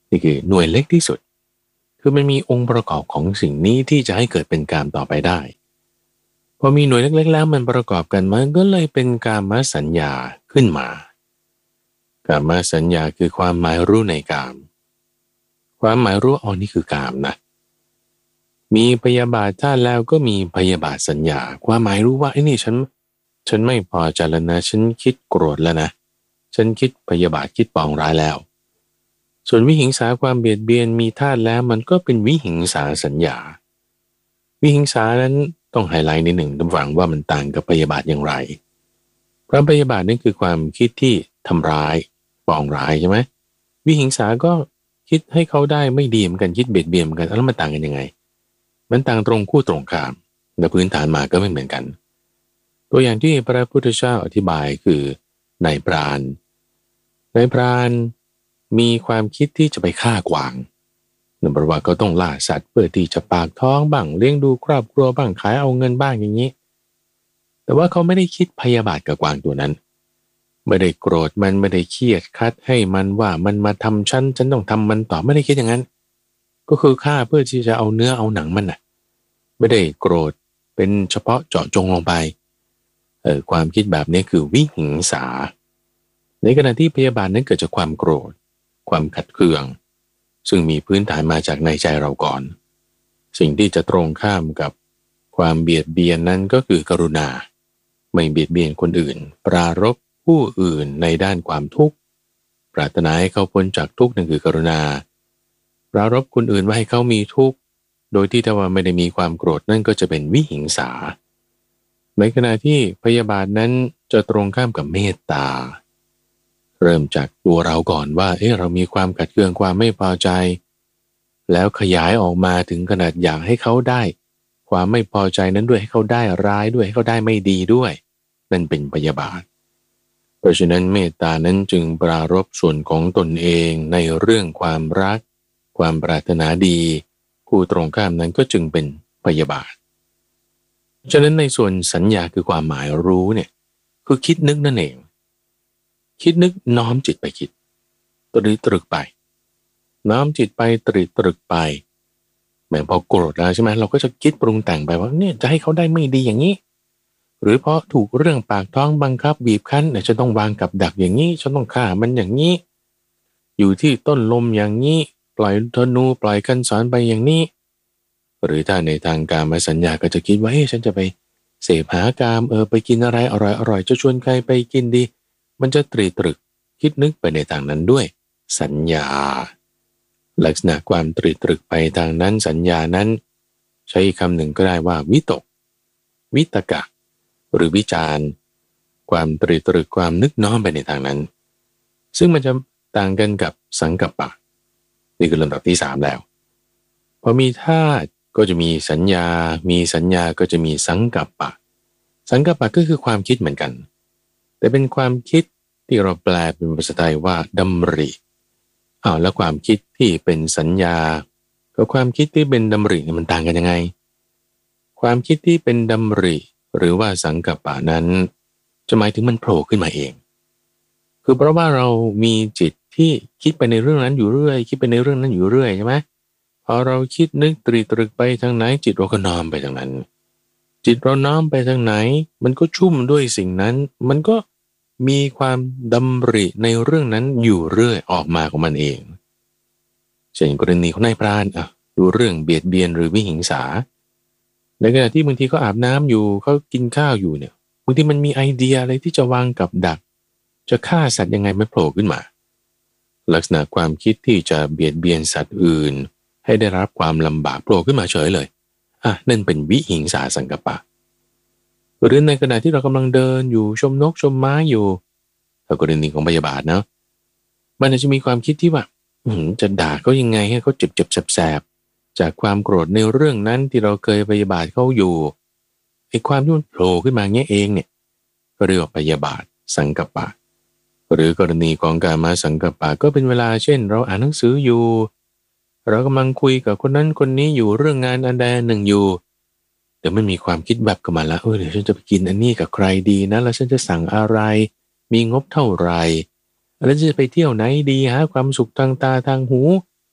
นี่คือหน่วยเล็กที่สุดคือมันมีองค์ประกอบของสิ่งนี้ที่จะให้เกิดเป็นกามต่อไปได้พอมีหน่วยเล็กๆแล้วมันประกอบกันมันก็เลยเป็นกามสัญญาขึ้นมากามสัญญาคือความหมายรู้ในกามความหมายรู้อ๋อนี่คือกามนะมีพยาบาทท่าแล้วก็มีพยาบาทสัญญาความหมายรู้ว่าไอ้นี่ฉันไม่พอใจแล้วนะฉันคิดโกรธแล้วนะฉันคิดพยาบาทคิดปองร้ายแล้วส่วนวิหิงสาความเบียดเบียนมีธาตุแล้วมันก็เป็นวิหิงสาสัญญาวิหิงสานั้นต้องไฮไลท์นิดหนึ่งท่านฟังว่ามันต่างกับพยาบาทอย่างไรเพราะพยาบาทนั่นคือความคิดที่ทำร้ายปองร้ายใช่ไหมวิหิงสาก็คิดให้เขาได้ไม่ดีเหมือนกันคิดเบียดเบียนเหมือนกันแล้วมันต่างกันยังไงมันต่างตรงคู่ตรงข้ามแต่พื้นฐานมาก็ไม่เหมือนกันตัวอย่างที่พระพุทธเจ้าอธิบายคือนายพรานมีความคิดที่จะไปฆ่ากวางนั่นแปลว่าเขาต้องล่าสัตว์เพื่อที่จะปากท้องบ้างเลี้ยงดูครอบครัวบ้างขายเอาเงินบ้างอย่างนี้แต่ว่าเขาไม่ได้คิดพยาบาทกับกวางตัวนั้นไม่ได้โกรธมันไม่ได้เครียดคัดให้มันว่ามันมาทำฉันต้องทำมันต่อไม่ได้คิดอย่างนั้นก็คือฆ่าเพื่อที่จะเอาเนื้อเอาหนังมันน่ะไม่ได้โกรธเป็นเฉพาะเจาะจงลงไปความคิดแบบนี้คือวิหิงสาในขณะที่พยาบาทนั้นเกิดจากความโกรธความขัดเคืองซึ่งมีพื้นฐานมาจากในใจเราก่อนสิ่งที่จะตรงข้ามกับความเบียดเบียนนั้นก็คือกรุณาไม่เบียดเบียนคนอื่นปรารภผู้อื่นในด้านความทุกข์ปรารถนาให้เขาพ้นจากทุกข์นั่นคือกรุณาปรารภคนอื่นว่าให้เขามีทุกข์โดยที่ถ้าว่าไม่ได้มีความโกรธนั่นก็จะเป็นวิหิงสาในขณะที่พยาบาทนั้นจะตรงข้ามกับเมตตาเริ่มจากตัวเราก่อนว่าเรามีความขัดเคืองความไม่พอใจแล้วขยายออกมาถึงขนาดอยากให้เขาได้ความไม่พอใจนั้นด้วยให้เขาได้ร้ายด้วยให้เขาได้ไม่ดีด้วยนั่นเป็นพยาบาทเพราะฉะนั้นเมตตานั้นจึงปรารภส่วนของตนเองในเรื่องความรักความปรารถนาดีคู่ตรงข้ามนั้นก็จึงเป็นพยาบาทฉะนั้นในส่วนสัญญาคือความหมายรู้เนี่ยคือคิดนึกนั่นเองคิดนึกน้อมจิตไปคิดตรึกไปน้อมจิตไปตรึกไปแม้พอโกรธแล้วใช่ไหมเราก็จะคิดปรุงแต่งไปว่าเนี่ยจะให้เขาได้ไม่ดีอย่างนี้หรือเพราะถูกเรื่องปากท้องบังคับบีบคั้นเนี่ยจะต้องวางกับดักอย่างนี้ฉันต้องฆ่ามันอย่างนี้อยู่ที่ต้นลมอย่างนี้ปล่อยธนูปล่อยคันศรไปอย่างนี้หรือถ้าในทางการมาสัญญาก็จะคิดว่าฉันจะไปเสพหากามไปกินอะไรอร่อยจะชวนใครไปกินดีมันจะตรึกคิดนึกไปในทางนั้นด้วยสัญญาลักษณะความตรึกไปทางนั้นสัญญานั้นใช้คำหนึ่งก็ได้ว่าวิตกวิตกะหรือวิจารความตรึกความนึกน้อมไปในทางนั้นซึ่งมันจะต่างกันกับสังกัปปะนี่คือลำดับที่3แล้วพอมีธาตุก็จะมีสัญญาก็จะมีสังกัปปะสังกัปปะก็คือความคิดเหมือนกันแต่เป็นความคิดที่เราแปลเป็นภาษาไทยว่าดำริแล้วความคิดที่เป็นสัญญากับความคิดที่เป็นดำริมันต่างกันยังไงความคิดที่เป็นดำริหรือว่าสังกัปปะนั้นจะหมายถึงมันโผล่ขึ้นมาเองคือเพราะว่าเรามีจิตที่คิดไปในเรื่องนั้นอยู่เรื่อยคิดไปในเรื่องนั้นอยู่เรื่อยใช่ไหมพอเราคิดนึกตรึกไปทางไหนจิตเราก็น้อมไปทางนั้นจิตเราน้อมไปทางไหนมันก็ชุ่มด้วยสิ่งนั้นมันก็มีความดำริในเรื่องนั้นอยู่เรื่อยออกมาของมันเองเช่นกรณีของนายพรานดูเรื่องเบียดเบียนหรือวิหิงสาในขณะที่บางทีเขาอาบน้ำอยู่เขากินข้าวอยู่เนี่ยบางทีมันมีไอเดียอะไรที่จะวางกับดักจะฆ่าสัตว์ยังไงไม่โผล่ขึ้นมาลักษณะความคิดที่จะเบียดเบียนสัตว์อื่นให้ได้รับความลำบากโผล่ขึ้นมาเฉยเลยนั่นเป็นวิหิงสาสังกัปปะหรือในขณะที่เรากำลังเดินอยู่ชมนกชมไม้อยู่ถ้ากรณีของพยาบาทเนาะมันอาจจะมีความคิดที่ว่าจะด่าเขายังไงให้เขาเจ็บแสบจากความโกรธในเรื่องนั้นที่เราเคยพยาบาทเขาอยู่ไอ้ความที่มันโผล่ขึ้นมาเงี้ยเองเนี่ยก็เรียกว่าพยาบาทสังกัปปะหรือกรณีของการมาสังกัปปะก็เป็นเวลาเช่นเราอ่านหนังสืออยู่เรากำลังคุยกับคนนั้นคนนี้อยู่เรื่องงานอันใดหนึ่งอยู่เดี๋ยวมันมีความคิดแบบกันมาแล้วเดี๋ยวฉันจะไปกินอันนี้กับใครดีนะแล้วฉันจะสั่งอะไรมีงบเท่าไหร่แล้วจะไปเที่ยวไหนดีหาความสุขทางตาทางหู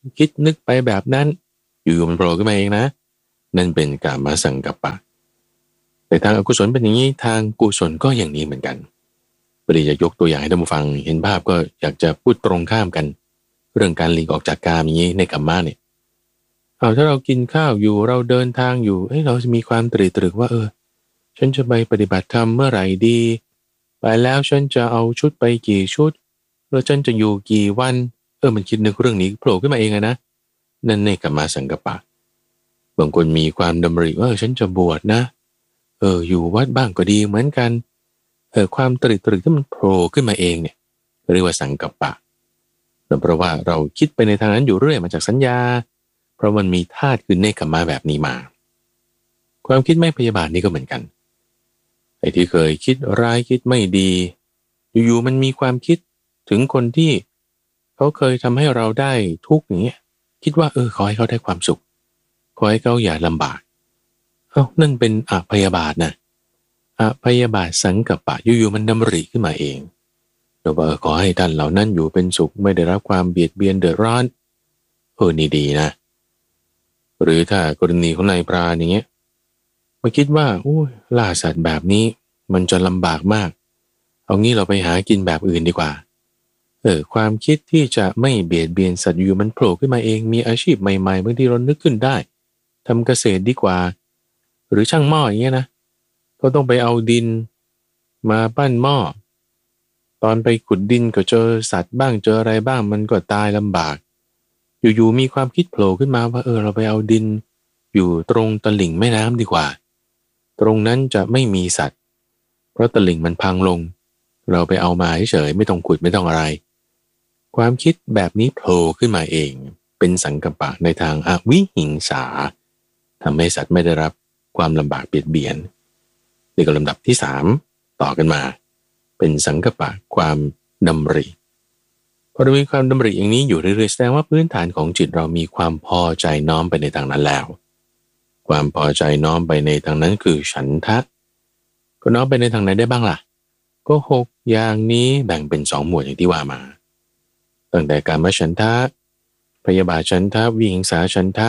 คิดนึกไปแบบนั้นอยู่ๆมันโผล่ขึ้นมาเองนะนั่นเป็นกามสังกัปปะแต่ทางอกุศลเป็นอย่างนี้ทางกุศลก็อย่างนี้เหมือนกันปริจะยกตัวอย่างให้ท่านผู้ฟังเห็นภาพก็อยากจะพูดตรงข้ามกันเรื่องการหลีกออกจากกามอย่างนี้ในกัมมะเนี่ยเอาถ้าเรากินข้าวอยู่เราเดินทางอยู่เราจะมีความตรึกว่าฉันจะไปปฏิบัติธรรมเมื่อไหร่ดีไปแล้วฉันจะเอาชุดไปกี่ชุดแล้วฉันจะอยู่กี่วันมันคิดนึกเรื่องนี้โผล่ขึ้นมาเองนะนั่นในกัมมะสังกัปปะบางคนมีความดำริว่าฉันจะบวชนะอยู่วัดบ้างก็ดีเหมือนกันความตรึกที่มันโผล่ขึ้นมาเองเนี่ยเรียกว่าสังกัปปะเพราะว่าเราคิดไปในทางนั้นอยู่เรื่อยมาจากสัญญาเพราะมันมีธาตุคือเนกขัมมะแบบนี้มาความคิดไม่พยาบาทนี่ก็เหมือนกันไอ้ที่เคยคิดร้ายคิดไม่ดีอยู่ๆมันมีความคิดถึงคนที่เขาเคยทำให้เราได้ทุกข์อย่างเงี้ยคิดว่าขอให้เขาได้ความสุขขอให้เขาอย่าลำบากนั่นเป็นอพยาบาทนะอพยาบาทสังกัปปะอยู่ๆมันดำริขึ้นมาเองเราบอกขอให้ท่านเหล่านั้นอยู่เป็นสุขไม่ได้รับความเบียดเบียนเดือดร้อนนี่ดีนะหรือถ้ากรณีของนายพรานอย่างเงี้ยมาคิดว่าล่าสัตว์แบบนี้มันจะลำบากมากเอางี้เราไปหากินแบบอื่นดีกว่าความคิดที่จะไม่เบียดเบียนสัตว์อยู่มันโผล่ขึ้นมาเองมีอาชีพใหม่ๆบางทีเรานึกขึ้นได้ทำเกษตรดีกว่าหรือช่างหม้ออย่างเงี้ยนะก็ต้องไปเอาดินมาปั้นหม้อตอนไปขุดดินก็เจอสัตว์บ้างเจออะไรบ้างมันก็ตายลำบากอยู่ๆมีความคิดโผล่ขึ้นมาว่าเราไปเอาดินอยู่ตรงตลิ่งแม่น้ำดีกว่าตรงนั้นจะไม่มีสัตว์เพราะตลิ่งมันพังลงเราไปเอามาเฉยไม่ต้องขุดไม่ต้องอะไรความคิดแบบนี้โผล่ขึ้นมาเองเป็นสังกัปปะในทางอวิหิงสาทำให้สัตว์ไม่ได้รับความลำบากเบียดเบียนนี่ก็ลำดับที่3ต่อกันมาเป็นสังกัปปะความดำริพอเรามีความดำริอย่างนี้อยู่เรื่อยๆแสดงว่าพื้นฐานของจิตเรามีความพอใจน้อมไปในทางนั้นแล้วความพอใจน้อมไปในทางนั้นคือฉันทะก็น้อมไปในทางไหนได้บ้างล่ะก็6อย่างนี้แบ่งเป็น2หมวดอย่างที่ว่ามาตั้งแต่กามฉันทะพยาบาทฉันทะวิหิงสาฉันทะ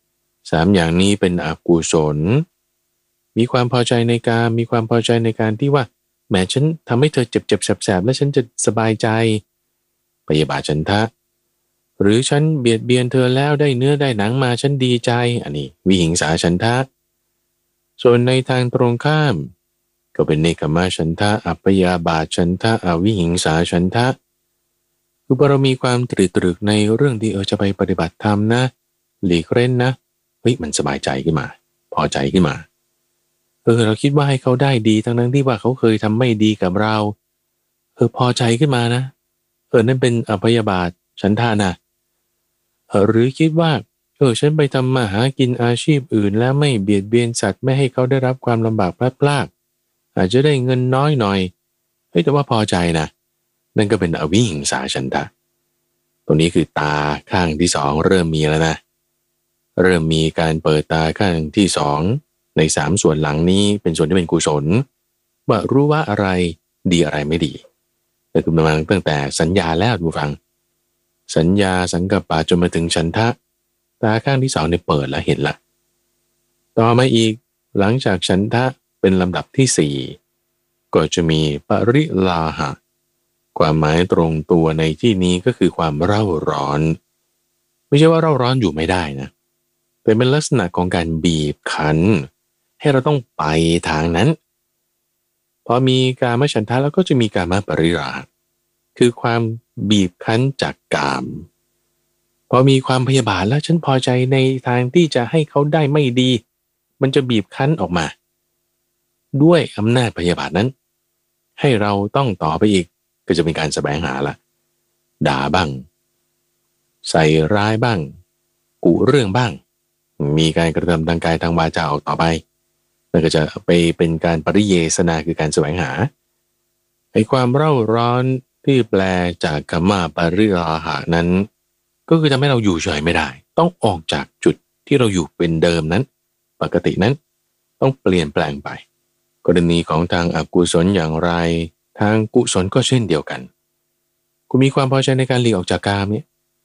3อย่างนี้เป็นอกุศลมีความพอใจในการมีความพอใจในการที่ว่าแหมฉันทำให้เธอเจ็บๆแสบๆแล้วฉันจะสบายใจพยาบาทฉันทะหรือฉันเบียดเบียนเธอแล้วได้เนื้อได้หนังมาฉันดีใจอันนี้วิหิงสาฉันทะส่วนในทางตรงข้ามก็เป็นเนกขัมมะฉันทะอัพยาบาทฉันทะอวิหิงสาฉันทะคือเรามีความตรึกในเรื่องที่จะไปปฏิบัติธรรมนะหลีกเล่นนะมันสบายใจขึ้นมาพอใจขึ้นมาเราคิดว่าให้เขาได้ดีทั้งที่ว่าเขาเคยทำไม่ดีกับเราพอใจขึ้นมานะนั่นเป็นอพยาบาทฉันทะนะหรือคิดว่าฉันไปทำมาหากินอาชีพอื่นแล้วไม่เบียดเบียนสัตว์ไม่ให้เขาได้รับความลำบากพลัดพรากอาจจะได้เงินน้อยหน่อยแต่ว่าพอใจนะนั่นก็เป็นอวิหิงสาฉันทะตรงนี้คือตาข้างที่2เริ่มมีแล้วนะเริ่มมีการเปิดตาข้างที่2ใน3ส่วนหลังนี้เป็นส่วนที่เป็นกุศลว่ารู้ว่าอะไรดีอะไรไม่ดีแต่คือมาตั้งแต่สัญญาแล้วดูฟังสัญญาสังกัปปะจนมาถึงฉันทะตาข้างที่2เนี่ยเปิดแล้วเห็นละต่อมาอีกหลังจากฉันทะเป็นลำดับที่4ก็จะมีปริลาหะความหมายตรงตัวในที่นี้ก็คือความเร่าร้อนไม่ใช่ว่าเร่าร้อนอยู่ไม่ได้นะแต่เป็นลักษณะของการบีบคั้นให้เราต้องไปทางนั้นพอมีกามฉันทะแล้วก็จะมีกามปริราหะคือความบีบคั้นจากกามพอมีความพยาบาทแล้วฉันพอใจในทางที่จะให้เขาได้ไม่ดีมันจะบีบคั้นออกมาด้วยอำนาจพยาบาทนั้นให้เราต้องต่อไปอีกก็จะเป็นการแสวงหาละด่าบ้างใส่ร้ายบ้างกุเรื่องบ้างมีการกระทำทางกายทางวาจาออกต่อไปมันก็จะไปเป็นการปริเยสนาคือการแสวงหาไอ้ความเร่าร้อนที่แปลจากกัมมะปริราหะนั้นก็คือทำให้เราอยู่เฉยไม่ได้ต้องออกจากจุดที่เราอยู่เป็นเดิมนั้นปกตินั้นต้องเปลี่ยนแปลงไปกรณีของทางอกุศลอย่างไรทางกุศลก็เช่นเดียวกันคุณมีความพอใจในการหลีกออกจากกามเนี่ย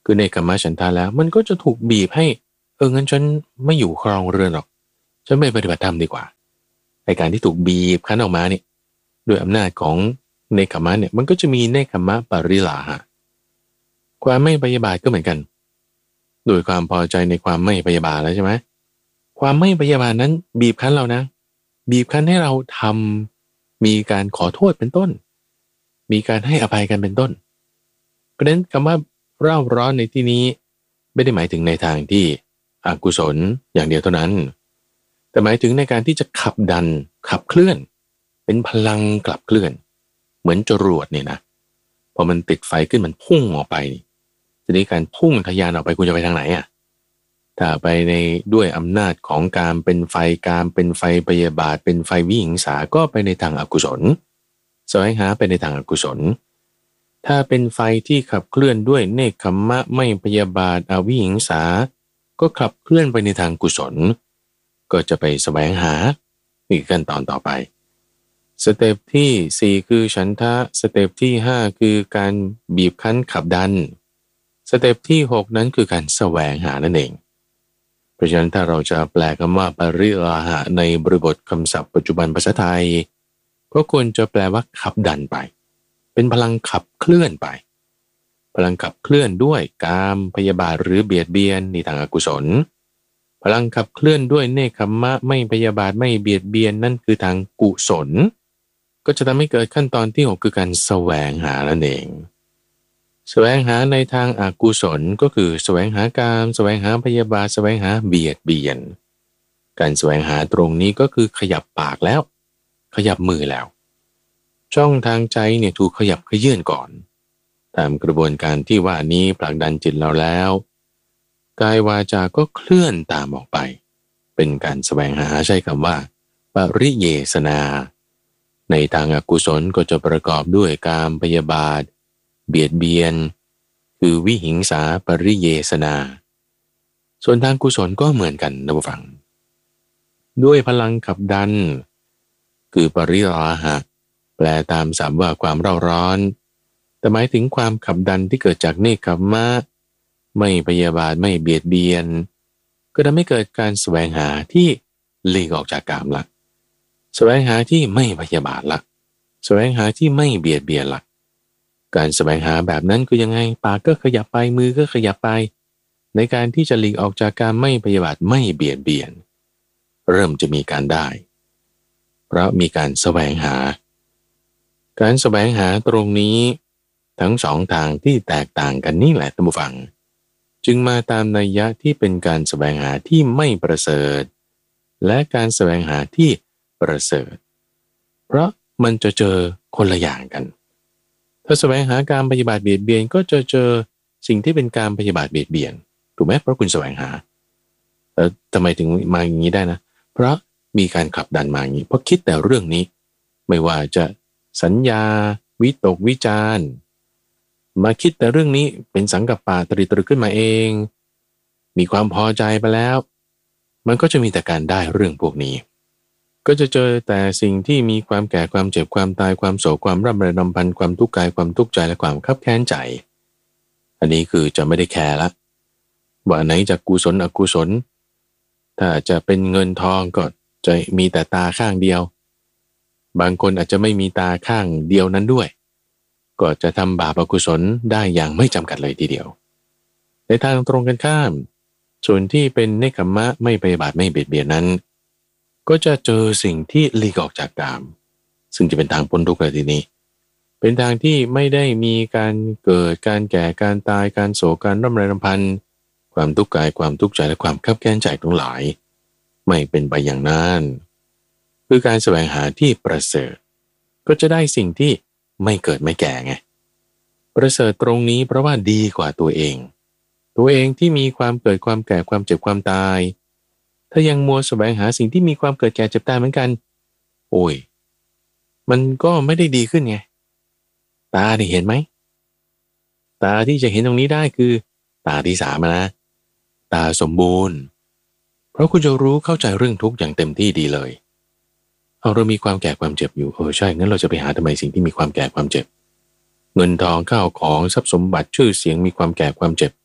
คือเนกขัมมะฉันทะแล้วมันก็จะถูกบีบให้งั้นฉันไม่อยู่ครองเรือนหรอกฉันไปปฏิบัติธรรมดีกว่าไอ้การที่ถูกบีบคั้นออกมาเนี่ยด้วยอำนาจของเนกขัมมะเนี่ยมันก็จะมีเนกขัมมะปริลาหะความไม่พยาบาทก็เหมือนกันโดยความพอใจในความไม่พยาบาทแล้วใช่ไหมความไม่พยาบาทนั้นบีบคั้นเรานะบีบคั้นให้เราทำมีการขอโทษเป็นต้นมีการให้อภัยกันเป็นต้นเพราะฉะนั้นคำว่าเร่าร้อนในที่นี้ไม่ได้หมายถึงในทางที่อกุศลอย่างเดียวเท่านั้นแต่หมายถึงในการที่จะขับดันขับเคลื่อนเป็นพลังกลับเคลื่อนเหมือนจรวดเนี่ยนะพอมันติดไฟขึ้นมันพุ่งออกไปทีนี้การพุ่งทะยานออกไปคุณจะไปทางไหนอ่ะถ้าไปในด้วยอำนาจของการเป็นไฟการเป็นไฟพยาบาทเป็นไฟวิหิงสาก็ไปในทางอกุศลแสวงหาไปในทางอกุศลถ้าเป็นไฟที่ขับเคลื่อนด้วยเนกขัมมะไม่พยาบาทอวิหิงสาก็ขับเคลื่อนไปในทางกุศลก็จะไปแสวงหาอีกขั้นตอนต่อไปสเต็ปที่4คือฉันทะสเต็ปที่5คือการบีบคั้นขับดันสเต็ปที่6นั้นคือการแสวงหานั่นเองเพราะฉะนั้นถ้าเราจะแปลคำว่าปริลาหะในบริบทคำศัพท์ปัจจุบันภาษาไทยก็ควรจะแปลว่าขับดันไปเป็นพลังขับเคลื่อนไปพลังขับเคลื่อนด้วยกามพยาบาทหรือเบียดเบียนในทางอกุศลพลังขับเคลื่อนด้วยเนกขัมมะไม่พยาบาทไม่เบียดเบียนนั่นคือทางกุศลก็จะทำให้เกิดขั้นตอนที่6คือการแสวงหานั่นเองแสวงหาในทางอกุศลก็คือแสวงหากามแสวงหาพยาบาทแสวงหาเบียดเบียนการแสวงหาตรงนี้ก็คือขยับปากแล้วขยับมือแล้วช่องทางใจเนี่ยถูกขยับขยื่นก่อนตามกระบวนการที่ว่านี้ผลักดันจิตเราแล้วกายวาจาก็เคลื่อนตามออกไปเป็นการแสวงหาใช้คำว่าปริเยสนาในทางอกุศลก็จะประกอบด้วยกามพยาบาทเบียดเบียนคือวิหิงสาปริเยสนาส่วนทางกุศลก็เหมือนกันนะผู้ฟังด้วยพลังขับดันคือปริลาหะแปลตามศัพท์ว่าความเร่าร้อนแต่หมายถึงความขับดันที่เกิดจากเนกขัมมะไม่พยาบาทไม่เบียดเบียนก็ทำให้เกิดการแสวงหาที่หลีกออกจากกามละแสวงหาที่ไม่พยาบาทละแสวงหาที่ไม่เบียดเบียนละการแสวงหาแบบนั้นคือยังไงปากก็ขยับไปมือก็ขยับไปในการที่จะหลีกออกจากการไม่พยาบาทไม่เบียดเบียนเริ่มจะมีการได้เพราะมีการแสวงหาการแสวงหาตรงนี้ทั้งสองทางที่แตกต่างกันนี่แหละท่านผู้ฟังจึงมาตามนัยยะที่เป็นการแสวงหาที่ไม่ประเสริฐและการแสวงหาที่ประเสริฐเพราะมันจะเจอคนละอย่างกันถ้าแสวงหาการพยาบาทเบียดเบียนก็จะเจอสิ่งที่เป็นการพยาบาทเบียดเบียนถูกไหมเพราะคุณแสวงหาทำไมถึงมาอย่างนี้ได้นะเพราะมีการขับดันมาอย่างนี้เพราะคิดแต่เรื่องนี้ไม่ว่าจะสัญญาวิตกวิจารณ์มาคิดแต่เรื่องนี้เป็นสังกัปปะตริตรึกขึ้นมาเองมีความพอใจไปแล้วมันก็จะมีแต่การได้เรื่องพวกนี้ก็จะเจอแต่สิ่งที่มีความแก่ความเจ็บความตายความโศกความร่ำไรรำพันความทุกข์กายความทุกข์ใจและความคับแค้นใจอันนี้คือจะไม่ได้แคร์ละว่าไหนจะกุศลอกุศลถ้าจะเป็นเงินทองก็จะมีแต่ตาข้างเดียวบางคนอาจจะไม่มีตาข้างเดียวนั้นด้วยก็จะทำบาปอกุศลได้อย่างไม่จำกัดเลยทีเดียวในทางตรงกันข้ามส่วนที่เป็นเนกขัมมะไม่พยาบาทไม่เบียดเบียนนั้นก็จะเจอสิ่งที่หลีกออกจากกามซึ่งจะเป็นทางพ้นทุกข์เลยทีนี้เป็นทางที่ไม่ได้มีการเกิดการแก่การตายการโศกการร่ำไรรำพันความทุกข์กายความทุกข์ใจและความคับแค้นใจทั้งหลายไม่เป็นไปอย่างนั้นคือการแสวงหาที่ประเสริฐก็จะได้สิ่งที่ไม่เกิดไม่แก่ไงประเสริฐตรงนี้เพราะว่าดีกว่าตัวเองที่มีความเกิดความแก่ความเจ็บความตายถ้ายังมัวแสวงหาสิ่งที่มีความเกิดแก่เจ็บตายเหมือนกันโอ้ยมันก็ไม่ได้ดีขึ้นไงตาได้เห็นไหมตาที่จะเห็นตรงนี้ได้คือตาที่3นะตาสมบูรณ์เพราะคุณจะรู้เข้าใจเรื่องทุกข์อย่างเต็มที่ดีเลยเอาเรามีความแก่ความเจ็บอยู่ใช่งั้นเราจะไปหาทำไมสิ่งที่มีความแก่ความเจ็บเงินทองข้าวของทรัพย์สมบัติชื่อเสียงมีความแก่ความเจ็บ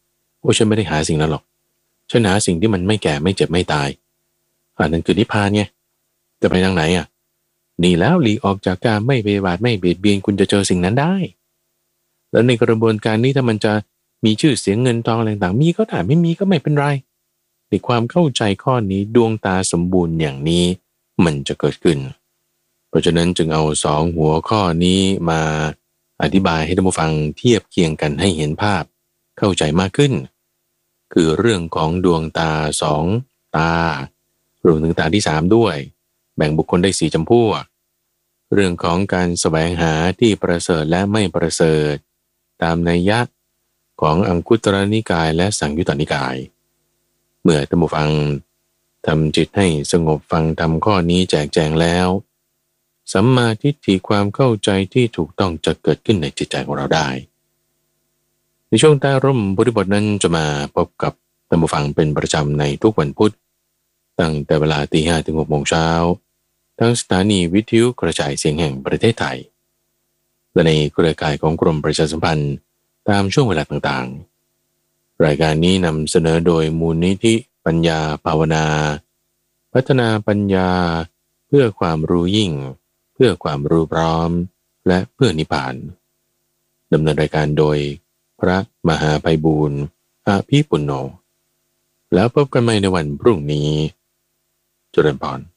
โอ้ฉันไม่ได้หาสิ่งนั้นหรอกฉันหาสิ่งที่มันไม่แก่ไม่เจ็บไม่ตายอันนั้นคือนิพพานไงจะไปทางไหนอ่ะนี่แล้วหลีกออกจากการไม่เบียดบาทไม่เบียดเบียนคุณจะเจอสิ่งนั้นได้แล้วในกระบวนการนี้ถ้ามันจะมีชื่อเสียงเงินทองอะไรต่างๆมีก็ได้ไม่มีก็ไม่เป็นไรในความเข้าใจข้อนี้ดวงตาสมบูรณ์อย่างนี้มันจะเกิดขึ้นเพราะฉะนั้นจึงเอาสองหัวข้อนี้มาอธิบายให้ท่านผู้ฟังเทียบเคียงกันให้เห็นภาพเข้าใจมากขึ้นคือเรื่องของดวงตาสองตารวมถึงตาที่สามด้วยแบ่งบุคคลได้สี่จำพวกเรื่องของการแสวงหาที่ประเสริฐและไม่ประเสริฐตามนัยยะของอังคุตรนิกายและสังยุตตนิกายเมื่อท่านผู้ฟังทำจิตให้สงบฟังทำข้อนี้แจกแจงแล้วสัมมาทิฏฐิความเข้าใจที่ถูกต้องจะเกิดขึ้นในจิตใจของเราได้ในช่วงใต้ร่มบริบทนั้นจะมาพบกับท่านผู้ฟังเป็นประจำในทุกวันพุธตั้งแต่เวลา 5:00 ถึง 6:00 เช้าทั้งสถานีวิทยุกระจายเสียงแห่งประเทศไทยและในเครือข่ายของกรมประชาสัมพันธ์ตามช่วงเวลาต่างๆรายการนี้นำเสนอโดยมูลนิธิปัญญาภาวนาพัฒนาปัญญาเพื่อความรู้ยิ่งเพื่อความรู้พร้อมและเพื่อนิพพานดำเนินรายการโดยพระมหาไพบูลย์อภิปุณโญแล้วพบกันใหม่ในวันพรุ่งนี้เจริญพร